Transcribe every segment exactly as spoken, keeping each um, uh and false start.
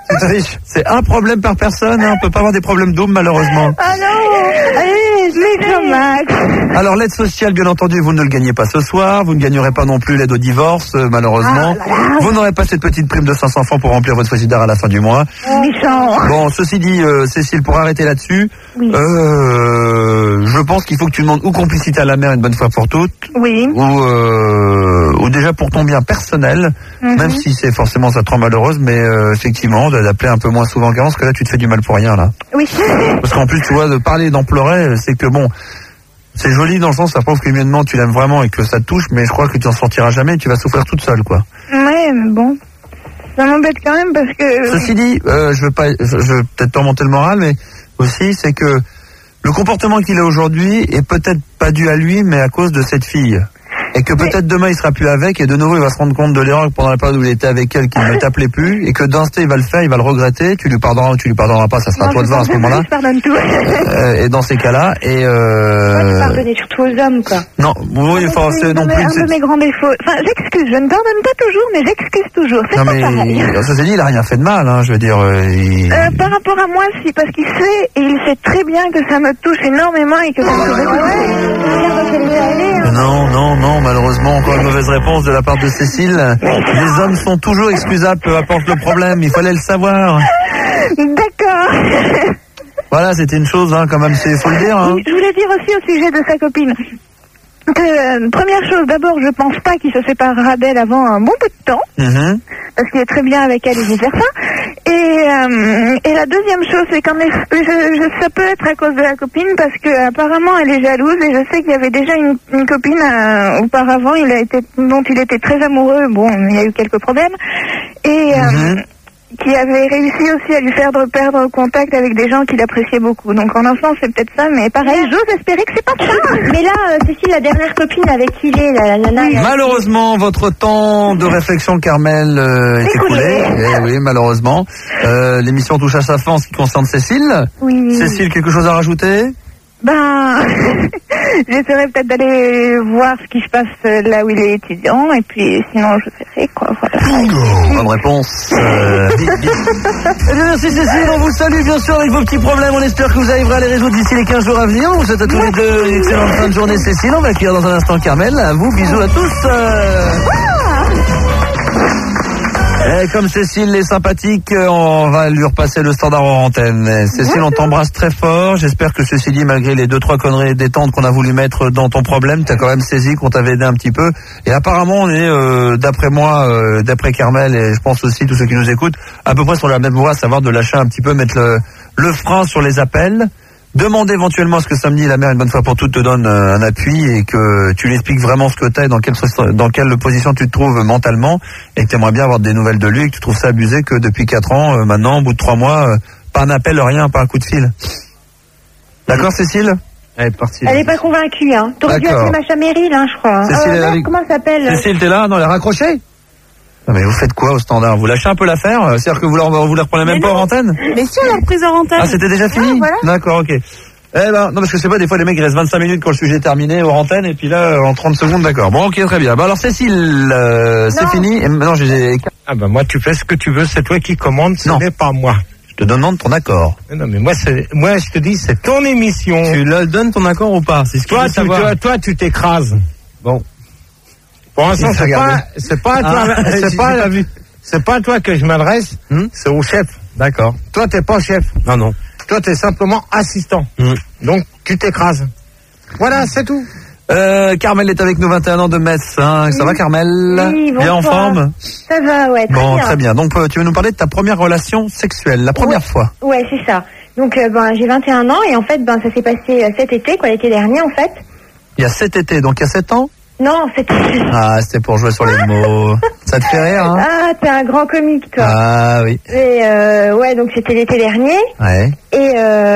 C'est triche. C'est un problème par personne, hein. On peut pas avoir des problèmes doubles, malheureusement. Ah non. Allez, je l'ai Max. Alors, l'aide sociale, bien entendu, vous ne le gagnez pas ce soir. Vous ne gagnerez pas non plus l'aide au divorce, euh, malheureusement. Ah, là, là. Vous n'aurez pas cette petite prime de cinq cents francs pour remplir votre solidaire à la fin du mois. Méchant. Bon, ceci dit, euh, Cécile, pour arrêter là-dessus, oui. euh, je pense qu'il faut que tu demandes ou complicité à la mère une bonne fois pour toutes. Oui. Ou, euh, ou déjà pour ton bien personnel, mm-hmm. même si c'est forcément ça te rend malheureuse, mais euh, effectivement, d'appeler un peu moins souvent qu'avant, parce que là, tu te fais du mal pour rien, là. Oui. Parce qu'en plus, tu vois, de parler, d'en pleurer, c'est que bon, c'est joli dans le sens, ça prouve qu'humainement, tu l'aimes vraiment et que ça te touche, mais je crois que tu en sortiras jamais et tu vas souffrir toute seule, quoi. Ouais, mais bon. Ça m'embête quand même parce que... Ceci dit, euh, je veux pas, je, je veux peut-être pas remonter le moral, mais aussi, c'est que le comportement qu'il a aujourd'hui est peut-être pas dû à lui, mais à cause de cette fille. Et que peut-être demain il sera plus avec et de nouveau il va se rendre compte de l'erreur pendant la période où il était avec elle qu'il ne t'appelait plus et que d'instinct il va le faire, il va le regretter, tu lui pardonneras ou tu lui pardonneras pas, ça sera non, à toi de voir à ce moment-là. Je pardonne tout. euh, et dans ces cas-là, et euh... Moi, je pardonnais surtout aux hommes, quoi. Non, oui, enfin c'est non plus. Un de mes grands défauts. Enfin, j'excuse, je ne pardonne pas toujours, mais j'excuse toujours. C'est non, pas mais pareil. ça s'est dit, il a rien fait de mal, hein, je veux dire. Euh, il... euh, par rapport à moi, si, parce qu'il sait et il sait très bien que ça me touche énormément et que ça me fait ouais. Non, non, non, malheureusement, encore une mauvaise réponse de la part de Cécile. Les hommes sont toujours excusables, peu importe le problème, il fallait le savoir. D'accord. Voilà, c'était une chose, hein, quand même, il faut le dire. Hein. Je voulais dire aussi au sujet de sa copine que, euh, première chose, d'abord, je pense pas qu'il se séparera d'elle avant un bon peu de temps, mm-hmm. parce qu'il est très bien avec elle et vice versa. Et, euh, et la deuxième chose, c'est qu'en effet, je, je, ça peut être à cause de la copine, parce que apparemment elle est jalouse, et je sais qu'il y avait déjà une, une copine euh, auparavant, il a été, dont il était très amoureux. Bon, il y a eu quelques problèmes, et mm-hmm. euh, qui avait réussi aussi à lui faire perdre contact avec des gens qu'il appréciait beaucoup. Donc en enfant, c'est peut-être ça, mais pareil, mais j'ose espérer que c'est pas ça. Mais là, euh, Cécile, la dernière copine avec qui il est, la nana... Oui. Malheureusement, votre temps de réflexion, Carmel, euh, est écoulé. Eh oui, malheureusement. Euh, l'émission touche à sa fin en ce qui concerne Cécile. Oui. Cécile, quelque chose à rajouter ? Ben, j'essaierai peut-être d'aller voir ce qui se passe là où il est étudiant, et puis sinon je verrai, quoi, voilà. Bingo. Bonne réponse. Euh, Merci Cécile, on vous salue bien sûr avec vos petits problèmes, on espère que vous arriverez à les résoudre d'ici les quinze jours à venir. On vous souhaite à tous les deux une excellente fin de journée Cécile, on va accueillir dans un instant Carmel, à vous, bisous à tous. Euh... Et comme Cécile est sympathique, on va lui repasser le standard en antenne. Cécile, on t'embrasse très fort. J'espère que ceci dit, malgré les deux trois conneries détentes qu'on a voulu mettre dans ton problème, t'as quand même saisi qu'on t'avait aidé un petit peu. Et apparemment, on est, euh, d'après moi, euh, d'après Carmel, et je pense aussi tous ceux qui nous écoutent, à peu près sur la même voie, à savoir de lâcher un petit peu, mettre le, le frein sur les appels. Demande éventuellement à ce que samedi la mère une bonne fois pour toutes te donne euh, un appui et que tu lui expliques vraiment ce que t'as et dans quelle, dans quelle position tu te trouves mentalement et que tu aimerais bien avoir des nouvelles de lui et que tu trouves ça abusé que depuis quatre ans, euh, maintenant, au bout de trois mois, euh, pas un appel, rien, pas un coup de fil. D'accord Cécile ? Elle est partie. Elle est pas convaincue, hein. T'aurais dû appeler Macha Meryl, hein, je crois. Cécile, euh, avec... Comment ça s'appelle ? Cécile, t'es là ? Non, elle a raccroché ? Non mais vous faites quoi au standard ? Vous lâchez un peu l'affaire ? C'est-à-dire que vous leur, vous leur reprenez même mais pas non. en antenne ? Mais si, on l'a reprise en antenne. Ah, c'était déjà fini ? Ah, voilà. D'accord, ok. Eh ben, non, parce que c'est pas, des fois, les mecs, ils restent vingt-cinq minutes quand le sujet est terminé, hors antenne, et puis là, en trente secondes, d'accord. Bon, ok, très bien. Bah, alors, Cécile, euh, c'est fini. Et maintenant, j'ai... Ah, bah, moi, tu fais ce que tu veux, c'est toi qui commandes, ce n'est pas moi. Je te demande ton accord. Non, mais moi, c'est, moi, je te dis, c'est ton émission. Tu leur donnes ton accord ou pas? C'est ce toi, tu, toi, toi, tu t'écrases. Bon. Pour l'instant, c'est pas, c'est pas à toi, ah, c'est pas, la, c'est pas à toi que je m'adresse, hmm? C'est au chef. D'accord. Toi, t'es pas chef. Non, non. Toi, t'es simplement assistant. Mmh. Donc, tu t'écrases. Voilà, c'est tout. Euh, Carmel est avec nous, vingt et un ans de Metz. Hein. Ça oui. va, Carmel? Oui, bonsoir. Bien en forme? Ça va, ouais, très bon, bien. très bien. Donc, tu veux nous parler de ta première relation sexuelle, la première ouais. fois? Ouais, c'est ça. Donc, euh, ben, j'ai vingt et un ans et en fait, ben, ça s'est passé euh, cet été, quoi, l'été dernier, en fait. Il y a cet été, donc il y a sept ans? Non, c'était... Ah, c'était pour jouer sur les mots. Ça te fait rire, hein? Ah, t'es un grand comique, toi. Ah, oui. Et euh, ouais, donc c'était l'été dernier. Ouais. Et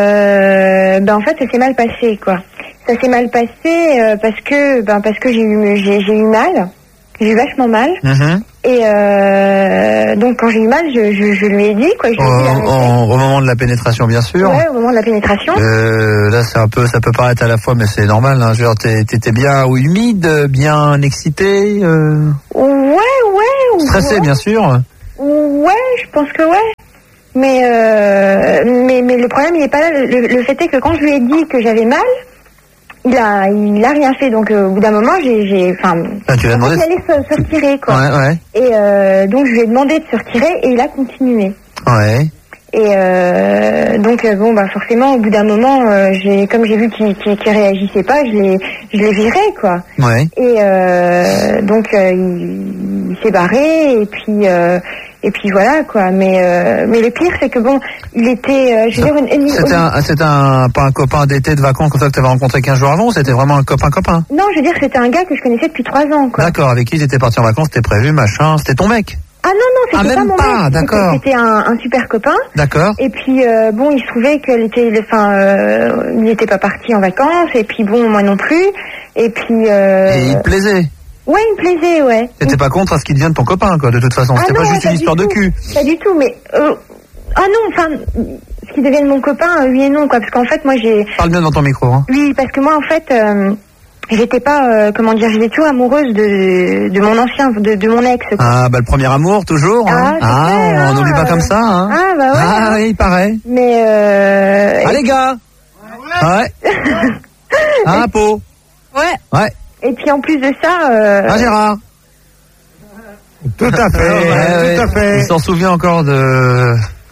euh, ben en fait, ça s'est mal passé, quoi. Ça s'est mal passé euh, parce que ben parce que j'ai eu j'ai, j'ai eu mal, j'ai eu vachement mal. Mm-hmm. Et euh, donc quand j'ai eu mal, je, je, je lui ai dit, quoi. Je lui ai dit au, au, au moment de la pénétration, bien sûr. Ouais, au moment de la pénétration. Euh, là, c'est un peu, ça peut paraître à la fois, mais c'est normal. Hein. Genre, t'es, t'étais bien ou humide, bien excité. Euh... Ouais, ouais. Stressé, ouais. bien sûr. Ouais, je pense que ouais. Mais, euh, mais, mais le problème, il n'est pas là. Le, le fait est que quand je lui ai dit que j'avais mal, il a, il a rien fait. Donc, euh, au bout d'un moment, j'ai, j'ai, enfin, ah, tu lui as demandé il allait se, se retirer, quoi. Ouais, ouais. Et euh, donc, je lui ai demandé de se retirer et il a continué. Ouais. Et euh, donc, euh, bon, bah, forcément, au bout d'un moment, euh, j'ai, comme j'ai vu qu'il, qu'il, qu'il réagissait pas, je l'ai, je l'ai viré, quoi. Ouais. Et euh, donc, euh, il, il s'est barré et puis. Euh, Et puis voilà quoi, mais euh, mais le pire c'est que bon, il était, euh, je veux dire, une, une, c'était un, c'était un, pas un copain d'été de vacances comme ça que tu avais rencontré quinze jours avant, ou c'était vraiment un copain copain? Non, je veux dire, c'était un gars que je connaissais depuis trois ans quoi. D'accord, avec qui t'étais parti en vacances, c'était prévu, machin, c'était ton mec? Ah non non, c'était ah, pas même mon pas, mec. d'accord. C'était, c'était un, un super copain. D'accord. Et puis euh, bon, il se trouvait qu'elle était, enfin, euh, il n'était pas parti en vacances, et puis bon, moi non plus. Et puis. Euh... Et il te plaisait? Ouais, il me plaisait, ouais. T'étais pas contre à ce qu'il devienne ton copain, quoi, de toute façon. Ah C'était non, pas juste pas une histoire de tout. cul. Pas du tout, mais euh, ah non, enfin, ce qui devienne mon copain, euh, oui et non, quoi, parce qu'en fait, moi, j'ai. Parle bien dans ton micro, hein. Oui, parce que moi, en fait, euh, j'étais pas, euh, comment dire, j'étais toujours amoureuse de de mon ancien, de, de mon ex. Quoi. Ah, bah le premier amour, toujours. Hein. Ah, ah fait, on n'oublie ah, pas comme ça, hein. Ah, bah ouais. Ah, oui, il paraît. Mais euh. Ah, les gars. Ouais. Ah, Pau. Ouais. Ouais. Et puis en plus de ça. Euh... Ah, Gérard. Tout à fait, ouais, ouais, tout à fait. Il s'en souvient encore de...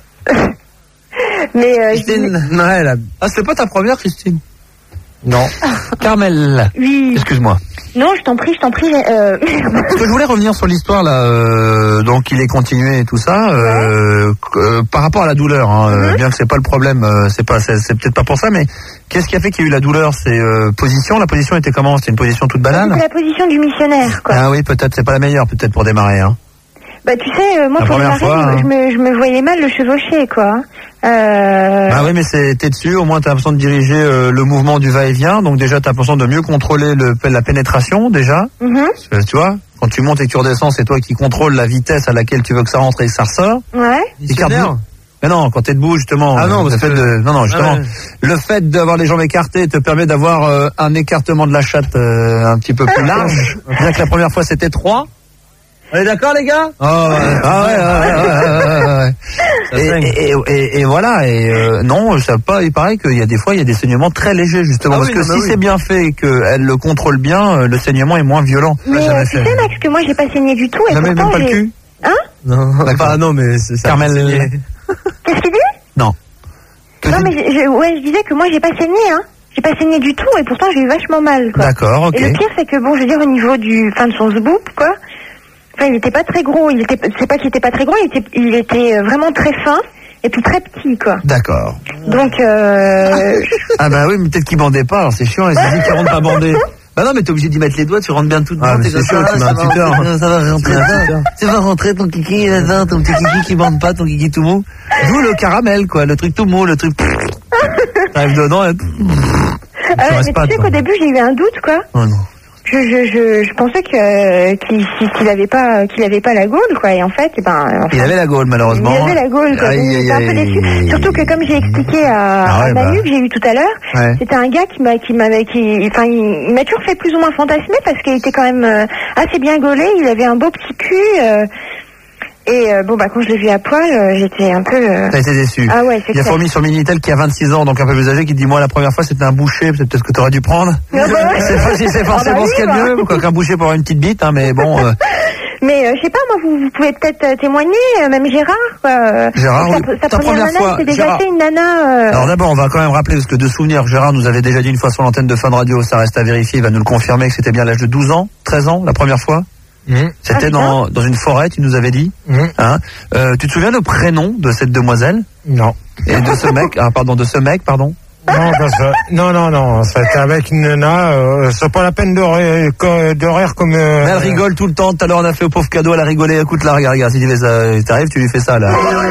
Mais euh, Christine, je... ouais, la... Ah, c'était pas ta première, Christine? Non. Carmel. Oui. Excuse-moi. Non, je t'en prie, je t'en prie. Euh... Parce que je voulais revenir sur l'histoire là, euh, donc il est continué et tout ça, euh, ouais. euh, par rapport à la douleur, hein, mm-hmm. euh, bien que c'est pas le problème, euh, c'est pas, c'est, c'est peut-être pas pour ça, mais qu'est-ce qui a fait qu'il y a eu la douleur? C'est euh, position. La position était comment? C'était une position toute banale? C'était la position du missionnaire, quoi. Ah oui, peut-être c'est pas la meilleure, peut-être pour démarrer. Hein. Bah tu sais, euh, moi la pour démarrer, fois, je, hein. je, me, je me voyais mal le chevaucher, quoi. Euh... Ah oui, mais c'est, t'es dessus, au moins t'as l'impression de diriger euh, le mouvement du va-et-vient, donc déjà t'as l'impression de mieux contrôler le, la pénétration, déjà. Mm-hmm. Euh, tu vois, quand tu montes et que tu redescends, c'est toi qui contrôles la vitesse à laquelle tu veux que ça rentre et que ça ressort. Ouais. Mais non, quand t'es debout, justement, ah non, le fait que... de, non, non, justement, ah ouais. le fait d'avoir les jambes écartées te permet d'avoir euh, un écartement de la chatte euh, un petit peu plus large. C'est-à-dire que la première fois c'était trois. On est d'accord, les gars? Oh, ouais. Ah ouais, ouais, ouais, ouais, ouais, ouais. Et, et, et, et voilà, et euh, non, ça pas, il paraît qu'il y a des fois, il y a des saignements très légers, justement, ah parce oui, que non, si oui. c'est bien fait et qu'elle le contrôle bien, le saignement est moins violent. Mais euh, tu sais, Max, que moi, j'ai pas saigné du tout, et jamais pourtant, même pas j'ai... le cul? Hein? Non, bah non, mais c'est ça. Carmel. Qu'est-ce qu'il dit? Non. Que non, mais je, je, ouais, je disais que moi, j'ai pas saigné, hein. J'ai pas saigné du tout, et pourtant, j'ai eu vachement mal, quoi. D'accord, ok. Et le pire, c'est que, bon, je veux dire, au niveau du, fin de son zboup, quoi. Enfin, il était pas très gros, il était, c'est pas qu'il était pas très gros, il était, il était vraiment très fin et puis très petit, quoi. D'accord. Donc, euh... ah bah oui, mais peut-être qu'il bandait pas, alors c'est chiant, les zizi qui rentrent pas bandés. Bah non, mais t'es obligé d'y mettre les doigts, tu rentres bien tout dedans. Ah, mais c'est sûr, tu mets un tuteur. Ça va rentrer, tu vas rentrer ton kiki là-dedans, ton petit kiki qui bande pas, ton kiki tout mou. D'où le caramel, quoi, le truc tout mou, le truc... T'arrives dedans et... Ah, mais tu sais qu'au début, j'ai eu un doute, quoi. Oh non. Je, je, je, je pensais que qu'il, qu'il avait pas qu'il avait pas la gaule, quoi, et en fait, et ben enfin, il avait la gaule, malheureusement. Il avait la gaule, quoi. Aïe, J'étais un peu déçue. Surtout que, comme j'ai expliqué à, ah ouais, à Manu, bah. que j'ai eu tout à l'heure, ouais. c'était un gars qui m'a qui m'avait qui enfin il, il m'a toujours fait plus ou moins fantasmer parce qu'il était quand même euh, assez bien gaulé, il avait un beau petit cul. Euh, Et euh, bon bah quand je l'ai vu à poil, euh, j'étais un peu. Euh... T'as été déçu. Ah ouais, c'est Il y a Fourmi sur Minitel qui a vingt-six ans, donc un peu plus âgé, qui dit moi la première fois c'était un boucher, peut-être que t'aurais dû prendre. Ah bah ouais. C'est pas si c'est forcément ah bah oui, ce qu'il y a de mieux, quoi qu'un boucher pour avoir une petite bite, hein, mais bon. Euh... Mais euh, je sais pas, moi vous, vous pouvez peut-être euh, témoigner, euh, même Gérard. Quoi. Gérard, sa, oui. sa Ta première, première nana, fois, c'était déjà Gérard. fait une nana. Euh... Alors d'abord, on va quand même rappeler parce que de souvenir, Gérard nous avait déjà dit une fois sur l'antenne de Fun Radio, ça reste à vérifier, il va nous le confirmer que c'était bien à l'âge de douze ans, treize ans la première fois. Mmh. C'était ah, dans, dans une forêt, tu nous avais dit. Mmh. Hein euh, tu te souviens le prénom de cette demoiselle? Non. Et de ce mec, ah pardon, de ce mec, pardon. Non, parce que, non, non, non, c'était avec une nana, euh, c'est pas la peine de, rire, de rire comme... Euh, Mais elle rigole tout le temps, tout à l'heure on a fait au pauvre cadeau, elle a rigolé, écoute là, regarde, regarde, si tu fais ça, t'arrives, tu lui fais ça là.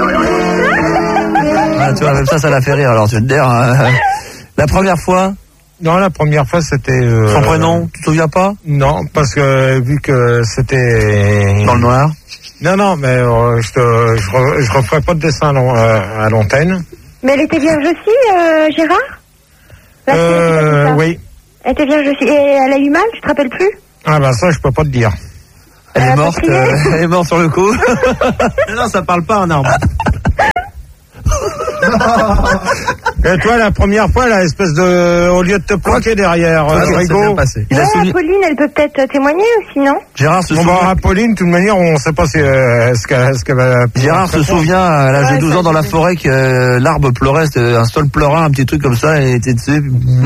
Ah, tu vois, même ça, ça l'a fait rire, alors tu veux te dire, hein, la première fois... Non, la première fois, c'était... Euh, Son prénom, tu te souviens pas? Non, parce que vu que c'était... Dans le noir? Non, non, mais euh, je, te, je, je referai pas de dessin à, à l'antenne. Mais elle était vierge aussi, euh, Gérard? La euh, oui. Elle était vierge aussi. Et elle a eu mal, tu te rappelles plus? Ah ben ça, je peux pas te dire. Elle, elle est morte, euh, elle est morte sur le coup. Non, ça parle pas en arbre. Et toi, la première fois, là, espèce de, au lieu de te planquer derrière, euh, Rigaud. Il ouais, souvenu... Apolline, elle peut peut-être témoigner aussi, non? Gérard se souvient. Bon, Apolline, de toute manière, on ne sait pas si, euh, ce qu'elle, ce qu'elle va. Gérard se souvient, à l'âge ouais, de douze ans, dans la forêt, que euh, l'arbre pleurait, c'était un sol pleurant, un petit truc comme ça, et il était dessus.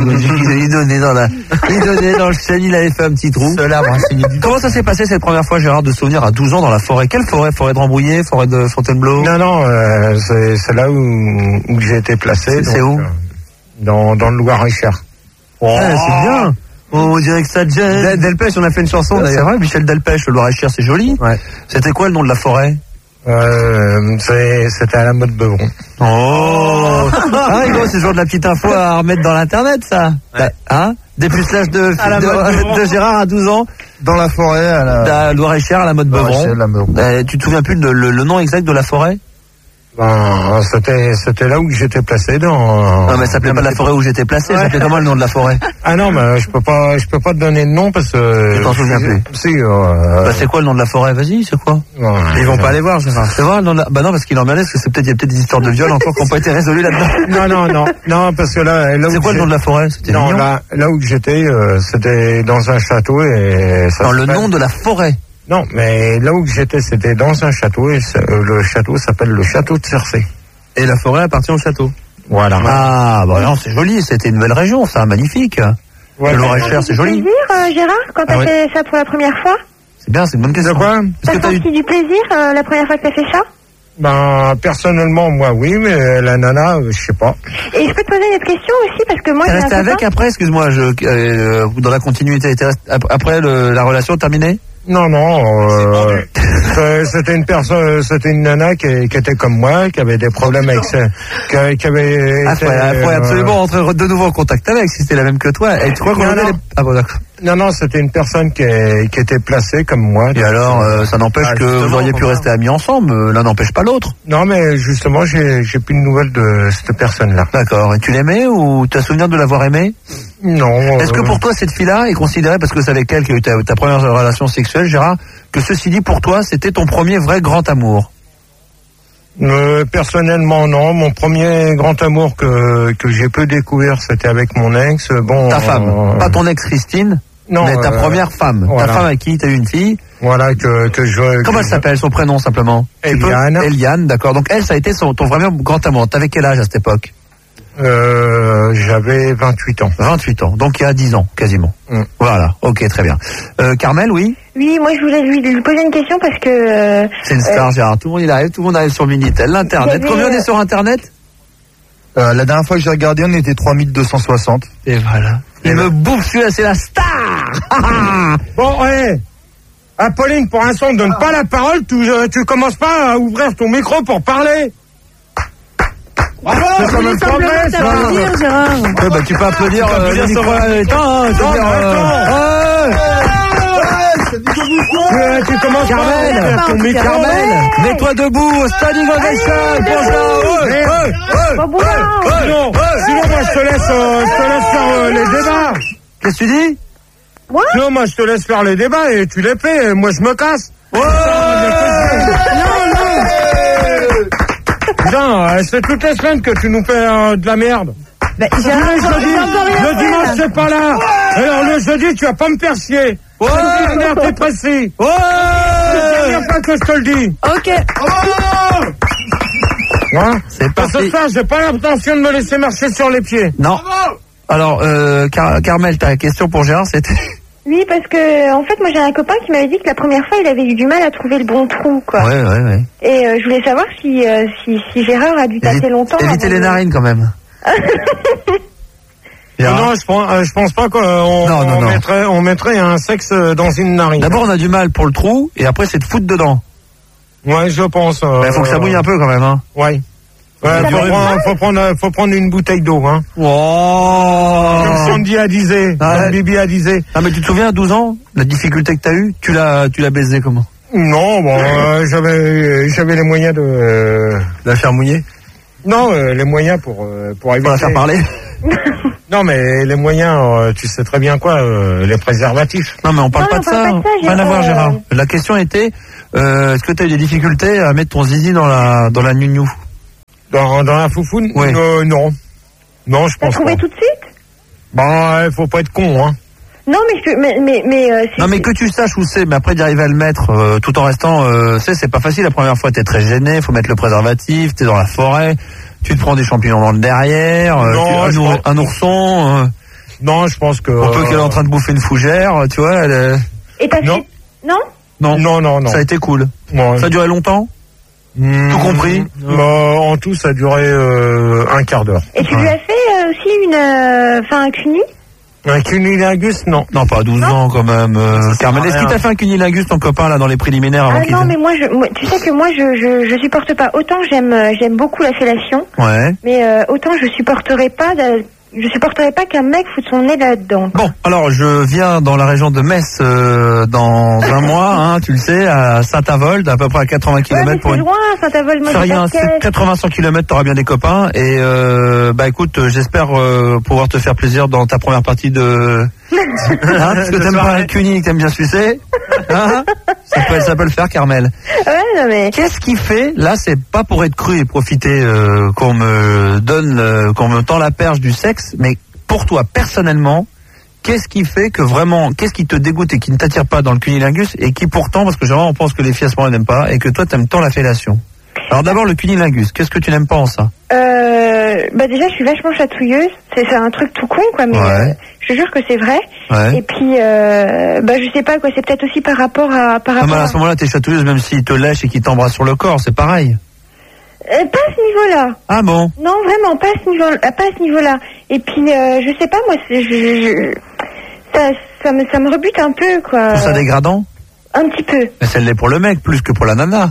Il donnait dans la, il donnait dans le chêne, il avait fait un petit trou. L'arbre, comment ça s'est passé cette première fois, Gérard, de se souvenir à douze ans dans la forêt? Quelle forêt? Forêt de Rambouillet, forêt de Fontainebleau? Non, non, euh, c'est, c'est là où, où j'ai été placé. C'est, c'est où? Dans, dans le Loir-et-Cher. Oh, ouais, c'est bien. Oh, on dirait que ça gêne. Delpech, on a fait une chanson ouais, d'ailleurs. C'est vrai, Michel Delpech, le Loir-et-Cher, c'est joli. Ouais. C'était quoi le nom de la forêt? Euh, c'est, c'était à la mode Beuvron. Oh. Ah, Hugo, c'est toujours de la petite info à remettre dans l'internet, ça. Ouais. Hein? Dépucelage de, de, de Gérard à douze ans. Dans la forêt, à la. Loir-et-Cher, à la mode Beuvron. Euh, tu te souviens plus de, le, le nom exact de la forêt? Ben, c'était, c'était là où j'étais placé dans. Non, mais ça s'appelait pas la forêt où j'étais placé, ouais. Ça s'appelait comment le nom de la forêt? Ah non, mais je peux pas, je peux pas te donner de nom parce que. Tu t'en souviens plus? Si, euh... Bah, c'est quoi le nom de la forêt? Vas-y, c'est quoi? Ouais, ils vont pas aller voir, Gérard. C'est vrai, le nom de la... Bah non, parce qu'il en est, parce que c'est peut-être, il y a peut-être des histoires de viol encore qui n'ont pas été résolues là-dedans. Non, non, non, non, parce que là, là où c'est quoi le nom de la forêt? C'était non, mignon. là, là où j'étais, euh, c'était dans un château et ça. Non, le nom de la forêt. Non, mais là où j'étais, c'était dans un château et euh, le château s'appelle le château de Cercé. Et la forêt appartient au château. Voilà. Ah, bah non, c'est joli, c'était une belle région, ça, magnifique. Ouais, le Loir-et-Cher, c'est joli. Du plaisir, euh, Gérard, quand t'as ah, fait ouais. ça pour la première fois? C'est bien, c'est une bonne question. De quoi? T'as senti eu... du plaisir euh, la première fois que t'as fait ça? Ben, personnellement, moi, oui, mais la nana, euh, je sais pas. Et je peux te poser une autre question aussi, parce que moi... T'es resté avec après, excuse-moi, je, euh, dans la continuité, t'es resté, après le, la relation terminée? Non, non, euh, c'était une personne, c'était une nana qui, qui était comme moi, qui avait des problèmes avec ça, qui, qui avait... Ah, il faut euh, absolument entrer de nouveau en contact avec, si c'était la même que toi. Et tu crois qu'on avait les... Ah bon, d'accord. Non, non, c'était une personne qui, qui était placée comme moi. Et alors, euh, ça n'empêche ah, que vous auriez pu rester amis ensemble, l'un n'empêche pas l'autre. Non, mais justement, j'ai, j'ai plus de nouvelles de cette personne-là. D'accord. Et tu l'aimais ou tu as souvenir de l'avoir aimée? Non. Est-ce que pour toi, cette fille-là est considérée, parce que c'est avec elle qui a eu ta, ta première relation sexuelle, Gérard, que ceci dit, pour toi, c'était ton premier vrai grand amour? Euh, personnellement, non. Mon premier grand amour que, que j'ai pu découvrir, c'était avec mon ex. Bon, ta femme, euh, pas ton ex Christine? Non, mais ta euh, première femme, voilà. Ta femme avec qui tu as eu une fille. Voilà, que, que je... Comment que elle s'appelle, son prénom simplement? Eliane. Eliane, d'accord. Donc elle, ça a été son, ton vraiment grand amour. T'avais quel âge à cette époque? euh, J'avais vingt-huit ans. vingt-huit ans, donc il y a dix ans, quasiment. Mm. Voilà, ok, très bien. Euh, Carmel, oui? Oui, moi je voulais lui, lui poser une question parce que... Euh, C'est une star, euh, Gérard. Tout le monde il arrive, tout le monde arrive sur Minitel. L'Internet, avait, combien on est sur Internet? Euh, la dernière fois que j'ai regardé, on était trois mille deux cent soixante. Et voilà. Il me bouffe celui-là, c'est la star. Bon, ouais. Apolline, pour l'instant, ne donne pas la parole. Tu, euh, tu commences pas à ouvrir ton micro pour parler. Bravo. C'est quand même pas vrai, ça. Applaudir, Gérard. Ouais, bah, tu peux applaudir. Tu peux euh, applaudir le micro. euh, attends, hein, non, dire, euh, euh, tu commences Carmel, pas à ouvrir ton micro. Carmel, mets-toi debout. Standing ovation pour ça. Sinon, sinon, moi, je te laisse, euh, je te laisse faire euh, les débats. Qu'est-ce que tu dis? What? Non, moi, je te laisse faire les débats et tu les fais. Et moi, je me casse. Ouais. Non, non. Non, euh, c'est toutes les semaines que tu nous fais euh, de la merde. Bah, le jeudi, le dimanche, c'est pas là. Alors, le jeudi, tu vas pas me faire chier. Ouais. C'est une t'es précis. Ouais. C'est la première fois que je te le dis. Ok. Oh. Hein? C'est Parce que ça, j'ai pas l'intention de me laisser marcher sur les pieds. Non. Alors, euh, Car- Carmel, ta question pour Gérard, c'était... Oui, parce que, en fait, moi, j'ai un copain qui m'avait dit que la première fois, il avait eu du mal à trouver le bon trou, quoi. Ouais, ouais, ouais. Et euh, je voulais savoir si, euh, si, si Gérard a dû passer longtemps. Éviter les narines, quand même. Non, je pense, euh, je pense pas qu'on non, non, on non. mettrait, on mettrait un sexe dans une narine. D'abord, on a du mal pour le trou, et après, c'est de foutre dedans. Ouais, je pense. Il euh, bah, faut que ça bouille un peu, quand même, hein. Ouais. Ouais, faut prendre, faut prendre, faut prendre une bouteille d'eau, hein. Oh. Comme Sandy a disait, ah, comme Bibi a disait. Ah, mais tu te souviens, à douze ans, la difficulté que t'as eue, tu l'as, tu l'as baisé comment? Non, bon, euh, j'avais, j'avais les moyens de, euh, la faire mouiller? Non, euh, les moyens pour, euh, pour éviter. Pour la faire parler? Non, mais les moyens, euh, tu sais très bien quoi, euh, les préservatifs. Non, mais on parle non, pas on de parle ça. Pas de ça Rien à voir, euh... Gérard. La question était, euh, est-ce que tu as eu des difficultés à mettre ton zizi dans la, dans la nounou? Dans, dans la foufoune oui. euh, Non. Non, je pense pas. T'as trouvé tout de suite? Bah, il faut pas être con, hein. Non, mais je, mais, mais, mais euh, non, mais que tu saches où c'est, mais après d'y arriver à le mettre, euh, tout en restant, euh, c'est, c'est pas facile. La première fois, t'es très gêné, faut mettre le préservatif, t'es dans la forêt, tu te prends des champignons dans le derrière, euh, non, tu, un, ours, un ourson. Euh, non, je pense que. On peut qu'elle est en train de bouffer une fougère, tu vois. Elle est... Et t'as fait... Non Non, non, non, non. Ça a été cool. Ouais. Ça a duré longtemps. Mmh, tout compris. Bah, en tout, ça a duré euh, un quart d'heure. Et tu ouais. lui as fait euh, aussi une, enfin, euh, un cuni? Un cunilingus, non. Non, pas à douze non. ans quand même. Euh, Carmen, est-ce qu'il t'a fait un cunilingus, ton copain, là, dans les préliminaires avant Ah qu'il non, mais moi, je, moi, tu sais que moi, je, je, je supporte pas. Autant j'aime, j'aime beaucoup la fellation. Ouais. Mais euh, autant je supporterais pas, de, je supporterais pas qu'un mec foute son nez là-dedans. Bon, alors je viens dans la région de Metz euh, dans un mois, hein, tu le sais, à Saint-Avold, à peu près à quatre-vingts kilomètres ouais, pour une. C'est loin, Saint-Avold. Fais rien, c'est quatre-vingts à cent kilomètres, t'auras bien des copains. Et euh, bah écoute, j'espère euh, pouvoir te faire plaisir dans ta première partie de. Hein, parce que t'aimes pas le cuni, t'aimes bien sucer. Hein, ça peut, ça peut le faire, Carmel. Ouais, non mais. Qu'est-ce qui fait, là, c'est pas pour être cru et profiter euh, qu'on me donne, euh, qu'on me tend la perche du sexe, mais pour toi, personnellement, qu'est-ce qui fait que vraiment, qu'est-ce qui te dégoûte et qui ne t'attire pas dans le cunilingus et qui pourtant, parce que généralement on pense que les filles à ce moment-là n'aiment pas, et que toi t'aimes tant la fellation. Alors d'abord le cunilingus, qu'est-ce que tu n'aimes pas en ça? Euh, bah déjà je suis vachement chatouilleuse, c'est, c'est un truc tout con quoi, mais ouais. euh, je te jure que c'est vrai. Ouais. Et puis euh, bah je sais pas quoi, c'est peut-être aussi par rapport à par rapport. Ah, mais à ce moment-là t'es chatouilleuse même s'il te lèche et qu'il t'embrasse sur le corps, c'est pareil. Euh, pas à ce niveau-là. Ah bon? Non vraiment pas à ce niveau, pas à ce niveau-là. Et puis euh, je sais pas moi, c'est, je, je, ça, ça me ça me rebute un peu quoi. Trouve ça dégradant? Un petit peu. Mais ça l'est pour le mec plus que pour la nana.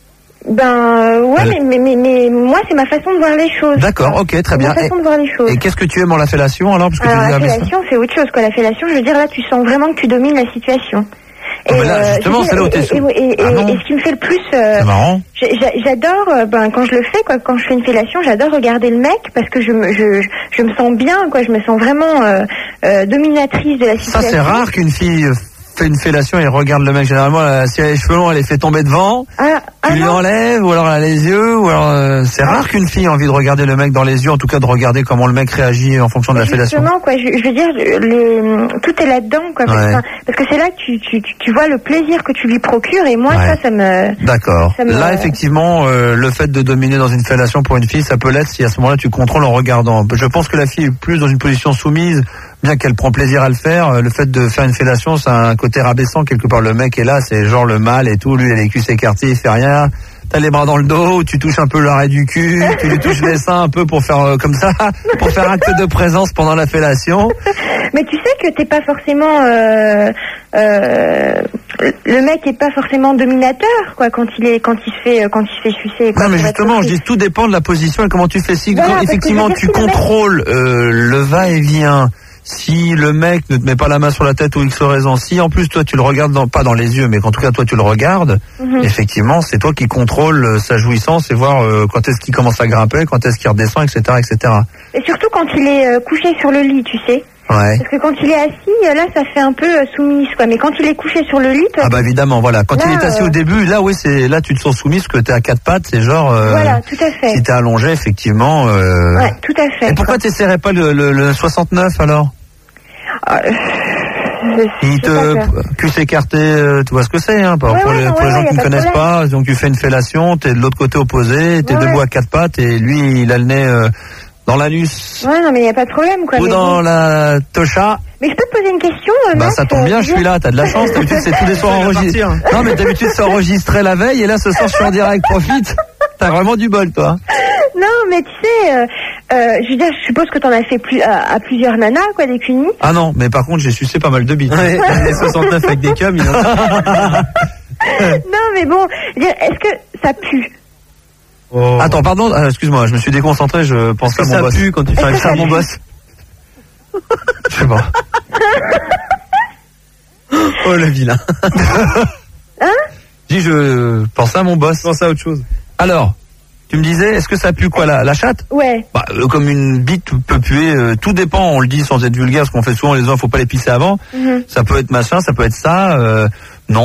Ben ouais, Elle... mais, mais, mais, mais moi c'est ma façon de voir les choses. D'accord, ok, très bien. Ma façon et, de voir les choses. Et qu'est-ce que tu aimes en la fellation alors, parce que alors, tu la fellation c'est autre chose quoi. La fellation, je veux dire là tu sens vraiment que tu domines la situation. Et, oh, là, justement, euh, c'est là où t'es et, et, et, ah et, et ce qui me fait le plus, euh, c'est marrant. J'adore, euh, ben quand je le fais, quoi, quand je fais une fellation, j'adore regarder le mec parce que je me, je, je me sens bien, quoi. Je me sens vraiment euh, euh, dominatrice de la situation. Ça c'est rare qu'une fille fait une fellation et regarde le mec. Généralement, euh, si elle a les cheveux longs, elle les fait tomber devant. Ah, tu ah lui non. enlèves, ou alors elle a les yeux, ou alors euh, c'est rare qu'une fille ait envie de regarder le mec dans les yeux, en tout cas de regarder comment le mec réagit en fonction de la fellation. Justement, quoi, je, je veux dire, le, tout est là-dedans, quoi. Ouais. Parce, parce que c'est là que tu, tu, tu vois le plaisir que tu lui procures, et moi, ouais. ça, ça me. D'accord. Ça me... Là, effectivement, euh, le fait de dominer dans une fellation pour une fille, ça peut l'être si à ce moment-là tu contrôles en regardant. Je pense que la fille est plus dans une position soumise, bien qu'elle prend plaisir à le faire. Le fait de faire une fellation, c'est un côté rabaissant quelque part. Le mec est là, c'est genre le mâle et tout. Lui, il a les cuisses écartées, il fait rien. T'as les bras dans le dos, tu touches un peu l'arrêt du cul, tu lui touches les seins un peu pour faire euh, comme ça, pour faire acte de présence pendant la fellation. Mais tu sais que t'es pas forcément euh, euh, le mec est pas forcément dominateur, quoi, quand il est quand il se fait quand il se fait sucer. Quoi, non mais justement, je dis tout dépend de la position et comment tu fais. Si voilà, effectivement tu contrôles euh, le va-et-vient. Si le mec ne te met pas la main sur la tête ou X raison, si en plus toi tu le regardes dans, pas dans les yeux, mais qu'en tout cas toi tu le regardes, mm-hmm. effectivement c'est toi qui contrôle euh, sa jouissance et voir euh, quand est-ce qu'il commence à grimper, quand est-ce qu'il redescend, et cetera, et cetera. Et surtout quand il est euh, couché sur le lit, tu sais. Ouais. Parce que quand il est assis, là, ça fait un peu euh, soumise, quoi. Mais quand il est couché sur le lit, toi, ah bah évidemment, voilà. Quand là, il est assis euh... au début, là, oui, c'est là, tu te sens soumise, parce que t'es à quatre pattes, c'est genre. Euh, voilà, tout à fait. Si t'es allongé, effectivement. Euh... Ouais, tout à fait. Et pourquoi t'essaierais pas le, le, le soixante-neuf alors? Euh, il te cuisse écarté, euh, tu vois ce que c'est, hein, pour, ouais, pour ouais, les, non, pour ouais, les gens ouais, qui ne connaissent problème. pas. Donc tu fais une fellation, t'es de l'autre côté opposé, t'es ouais, debout ouais. à quatre pattes et lui il a le nez euh, dans l'anus. Ouais, non mais il y a pas de problème, quoi. Ou dans bon. la tocha. Mais je peux te poser une question, euh, Bah Max, ça tombe bien, euh, je suis là, t'as de la chance. D'habitude c'est tous les soirs enregistré. Non mais d'habitude c'est enregistré la veille et là ce soir je suis en direct, profite. T'as vraiment du bol, toi. Non, mais tu sais, euh, euh, je veux dire, je suppose que t'en as fait plus, à, à plusieurs nanas, quoi, des cunis. Ah non, mais par contre, j'ai sucé pas mal de bites. Ouais, les soixante-neuf avec des cums, il en... Non, mais bon, est-ce que ça pue? Oh. Attends, pardon, euh, excuse-moi, je me suis déconcentré, je pensais à mon ça boss. Ça pue quand tu fais ça à mon boss. Je sais pas. Oh, le vilain. Hein? Je dis, je pensais à mon boss. Je pensais à autre chose. Alors, tu me disais, est-ce que ça pue quoi, la, la chatte? Ouais. Bah, euh, comme une bite peut puer, euh, tout dépend, on le dit sans être vulgaire, parce qu'on fait souvent les gens, faut pas les pisser avant. Mm-hmm. Ça peut être machin, ça peut être ça, euh, non.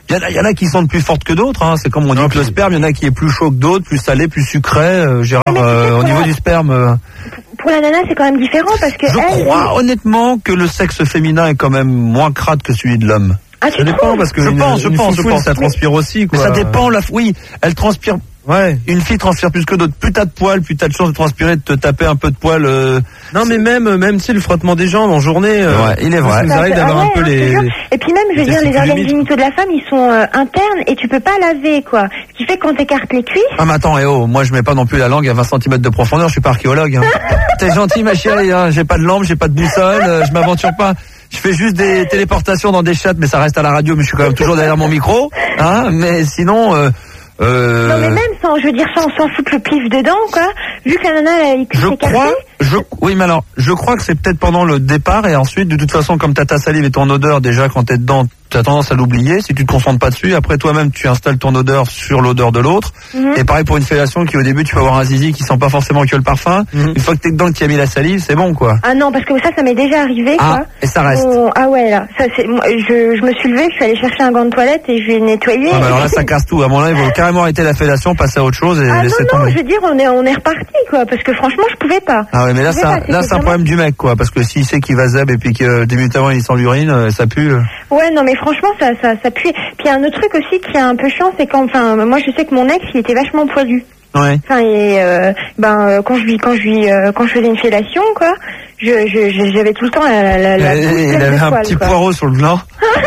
Il y en a, il y en a qui sentent plus fortes que d'autres. Hein. C'est comme on dit que le sperme, il y en a qui est plus chaud que d'autres, plus salé, plus sucré. Euh, Gérard, euh, au niveau la... du sperme. Euh... Pour la nana, c'est quand même différent parce que. Je elle, crois elle... honnêtement que le sexe féminin est quand même moins crade que celui de l'homme. Ah, tu ça dépend parce que je une, pense, je une pense, je pense. Ça transpire aussi, quoi. Mais ça dépend. La... Oui, elle transpire. Ouais. Une fille transpire plus que d'autres. Plus t'as de poils, plus t'as de chances de transpirer, de te taper un peu de poils. Euh... Non, mais même, même, tu sais, le frottement des jambes en journée. Euh, ouais, il est vrai. Ça nous arrive d'avoir ah ouais, un peu les. Et puis même, je veux dire, les organes génitaux de la femme, ils sont euh, internes et tu peux pas laver, quoi. Ce qui fait que quand t'écartes les cuisses. Ah, mais attends, et oh, moi je mets pas non plus la langue à vingt centimètres de profondeur. Je suis pas archéologue. Hein. T'es gentil, ma chérie. Hein. J'ai pas de lampe, j'ai pas de boussole. Euh, je m'aventure pas. Je fais juste des téléportations dans des chats, mais ça reste à la radio. Mais je suis quand même toujours derrière mon micro. Hein. Mais sinon. Euh, Euh... Non mais même sans, je veux dire, sans, sans foutre le pif dedans, quoi. Vu que la nana, elle je crois, je, oui, mais alors, je crois que c'est peut-être pendant le départ et ensuite, de toute façon, comme t'as ta salive et ton odeur, déjà quand t'es dedans, t'as tendance à l'oublier. Si tu te concentres pas dessus, après toi-même, tu installes ton odeur sur l'odeur de l'autre. Mm-hmm. Et pareil pour une fellation qui, au début, tu peux avoir un zizi qui sent pas forcément que le parfum. Mm-hmm. Une fois que t'es dedans, que tu as mis la salive, c'est bon, quoi. Ah non, parce que ça, ça m'est déjà arrivé, ah, quoi. Et ça reste. Oh, ah ouais, là, ça c'est, moi, je, je me suis levée, je suis allée chercher un gant de toilette et je vais nettoyer. Ah bah alors là, ça casse tout. À mon avis, il faut carrément arrêter la fellation, passer à autre chose et ah laisser non, tomber. non, je veux dire, on est, on est reparti, quoi, parce que franchement, je pouvais pas. Ah ouais, mais là, ça, là, c'est un problème du mec, quoi, parce que s'il sait qu'il va zeb et puis que dix minutes avant, il sent l'urine, ça pue. Ouais, non, mais franchement, ça, ça, ça pue. Puis il y a un autre truc aussi qui est un peu chiant, c'est quand, enfin, moi, je sais que mon ex, il était vachement poilu. Ouais. Enfin, et euh, ben euh, quand je lui, quand je lui, euh, quand je faisais une fellation, quoi, je, je, j'avais tout le temps la, la, la et, bouche il pleine avait de un poils, petit quoi. Poirot sur le gland.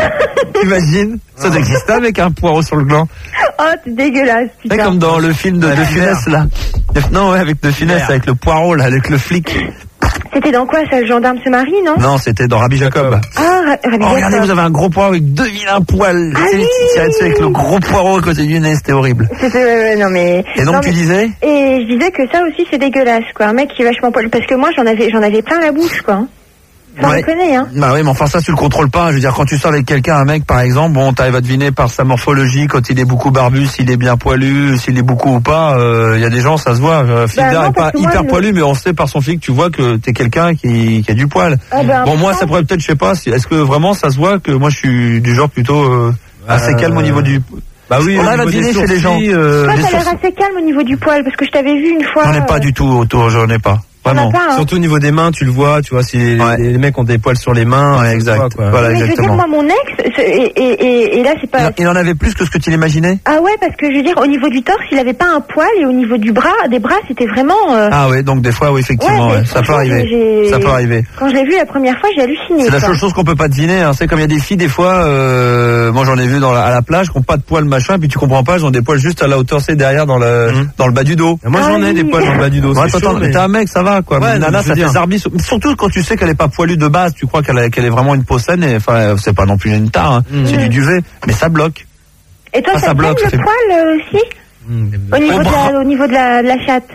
Imagine, ça doit exister avec un poireau sur le gland. Oh, c'est dégueulasse, putain. C'est comme dans le film de, de Funès, là. Non, ouais, avec de Funès, avec le poireau, là, avec le flic. C'était dans quoi, ça, le gendarme se marie, non? Non, c'était dans Rabbi Jacob. Ah, Rabbi oh, Jacob. Regardez, vous avez un gros poireau avec deux vilains poils. Ah c'est oui, les petits dessus avec le gros poireau à côté du nez, c'était horrible. C'était, euh, non mais. Et donc non, tu mais... disais? Et je disais que ça aussi c'est dégueulasse, quoi. Un mec qui est vachement poilu, parce que moi j'en avais, j'en avais plein la bouche, quoi. Sans ouais. déconner, hein. Bah oui, mais enfin ça tu le contrôles pas. Je veux dire, quand tu sors avec quelqu'un, un mec par exemple, bon, t'arrives à deviner par sa morphologie quand il est beaucoup barbu, s'il est bien poilu, s'il est beaucoup ou pas. Il euh, y a des gens, ça se voit. Euh, Phil bah, est pas hyper moi, poilu, le... mais on sait par son physique, tu vois que t'es quelqu'un qui, qui a du poil. Ah bah, bon, moi ça pourrait peut-être, je sais pas, si, est-ce que vraiment ça se voit que moi je suis du genre plutôt euh, assez euh... calme au niveau du. Bah oui, on a la deviner chez les gens. Euh, Toi, t'as l'air assez calme au niveau du poil, parce que je t'avais vu une fois. J'en ai pas euh... du tout autour, j'en ai pas. Vraiment. Pas, hein. Surtout au niveau des mains, tu le vois, tu vois, si les, ouais. les mecs ont des poils sur les mains. Ouais, exact. Vois, quoi. Voilà, mais exactement. je veux dire, moi, mon ex, et, et, et, et là, c'est pas. Il en avait plus que ce que tu l'imaginais? Ah ouais, parce que je veux dire, au niveau du torse, il avait pas un poil, et au niveau du bras, des bras, c'était vraiment. Euh... Ah ouais, donc des fois, oui, effectivement, ouais, ouais. Ça peut arriver. J'ai... Ça peut arriver. Quand je l'ai vu la première fois, j'ai halluciné. C'est la seule chose qu'on peut pas deviner. Hein. C'est comme il y a des filles, des fois, euh, moi j'en ai vu dans la, à la plage, qui ont pas de poils machin, puis tu comprends pas, ils ont des poils juste à la hauteur, c'est derrière dans le mmh. dans le bas du dos. Et moi j'en ah, ai oui. des poils dans le bas du dos. Ouais, attends, chaud, mais t'es un mec, ça va quoi. Ouais, Nana, ça fait arbis. Surtout quand tu sais qu'elle est pas poilue de base, tu crois qu'elle a, qu'elle est vraiment une peau saine. Et enfin, c'est pas non plus une tare, hein. mmh. C'est du duvet, mais ça bloque. Et toi, ça, ça bloque le fait... poil euh, aussi mmh, au, niveau de la, au niveau de la, de la chatte.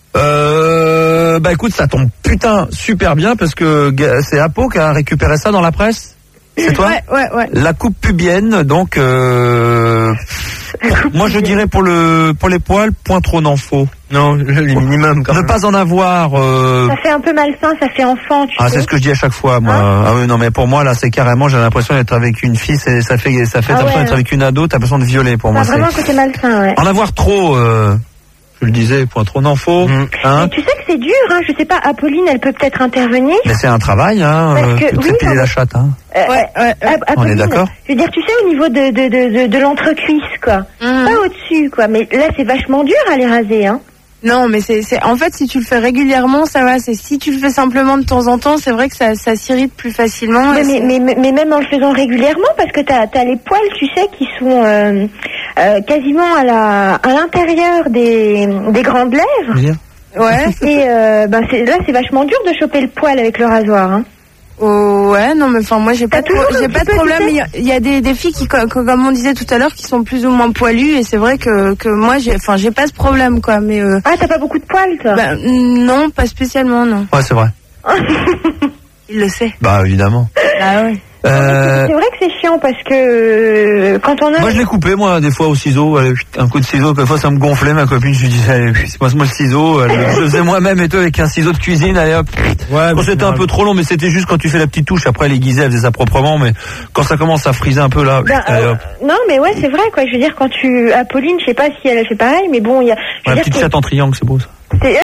Euh, bah écoute, ça tombe putain super bien parce que c'est Apo qui a récupéré ça dans la presse. C'est toi? Ouais, ouais, ouais. La coupe pubienne, donc euh, moi je dirais pour le pour les poils, point trop n'en faut. Non, les minimum quand ne même. pas en avoir. Euh... Ça fait un peu malsain, ça fait enfant, tu ah, sais. c'est ce que je dis à chaque fois, moi. Hein? Ah oui, non, mais pour moi là, c'est carrément, j'ai l'impression d'être avec une fille, c'est, ça fait, ça fait, ah, t'as l'impression ouais, d'être avec une ado, t'as l'impression de violer pour moi. C'est vraiment côté malsain, ouais. En avoir trop. Euh... Je le disais, point trop n'en faut. Mmh. Hein. Mais tu sais que c'est dur, hein. Je sais pas, Apolline, elle peut peut-être intervenir. Mais c'est un travail, hein. Parce que, tu oui, piler la chatte, hein. Euh, ouais, ouais. Apolline, on est d'accord. Je veux dire, tu sais, au niveau de, de, de, de, de l'entrecuisse, quoi. Mmh. Pas au-dessus, quoi. Mais là, c'est vachement dur à les raser, hein. Non, mais c'est, c'est, en fait, si tu le fais régulièrement, ça va. C'est si tu le fais simplement de temps en temps, c'est vrai que ça, ça s'irrite plus facilement. Mais, mais, mais, mais même en le faisant régulièrement, parce que t'as, t'as les poils, tu sais, qui sont euh, euh, quasiment à la, à l'intérieur des, des grandes lèvres. Oui. Ouais. Et euh, ben c'est, là, c'est vachement dur de choper le poil avec le rasoir, hein. Oh, ouais, non, mais enfin, moi, j'ai pas, T'as de, j'ai pas de problème. Il y a, il y a des, des filles qui, comme, comme on disait tout à l'heure, qui sont plus ou moins poilues, et c'est vrai que, que moi, j'ai, enfin, j'ai pas ce problème, quoi, mais, euh, ah, t'as pas beaucoup de poils, toi? Bah, non, pas spécialement, non. Ouais, c'est vrai. Il le sait. Bah, évidemment. Bah, ouais. Euh... C'est vrai que c'est chiant parce que euh, quand on a... Moi je l'ai coupé moi des fois au ciseau, allez, un coup de ciseau, des fois ça me gonflait, ma copine, je lui disais allez, passe-moi le ciseau, allez, je le faisais moi-même et tout avec un ciseau de cuisine, allez hop. Ouais, bon, c'était un peu trop long, mais c'était juste quand tu fais la petite touche, après elle aiguisait, elle faisait ça proprement, mais quand ça commence à friser un peu là, ben, allez, euh, non mais ouais c'est vrai quoi, je veux dire quand tu... Apolline, je sais pas si elle a fait pareil, mais bon il y a... Ouais, la petite que... chatte en triangle, c'est beau ça. C'est...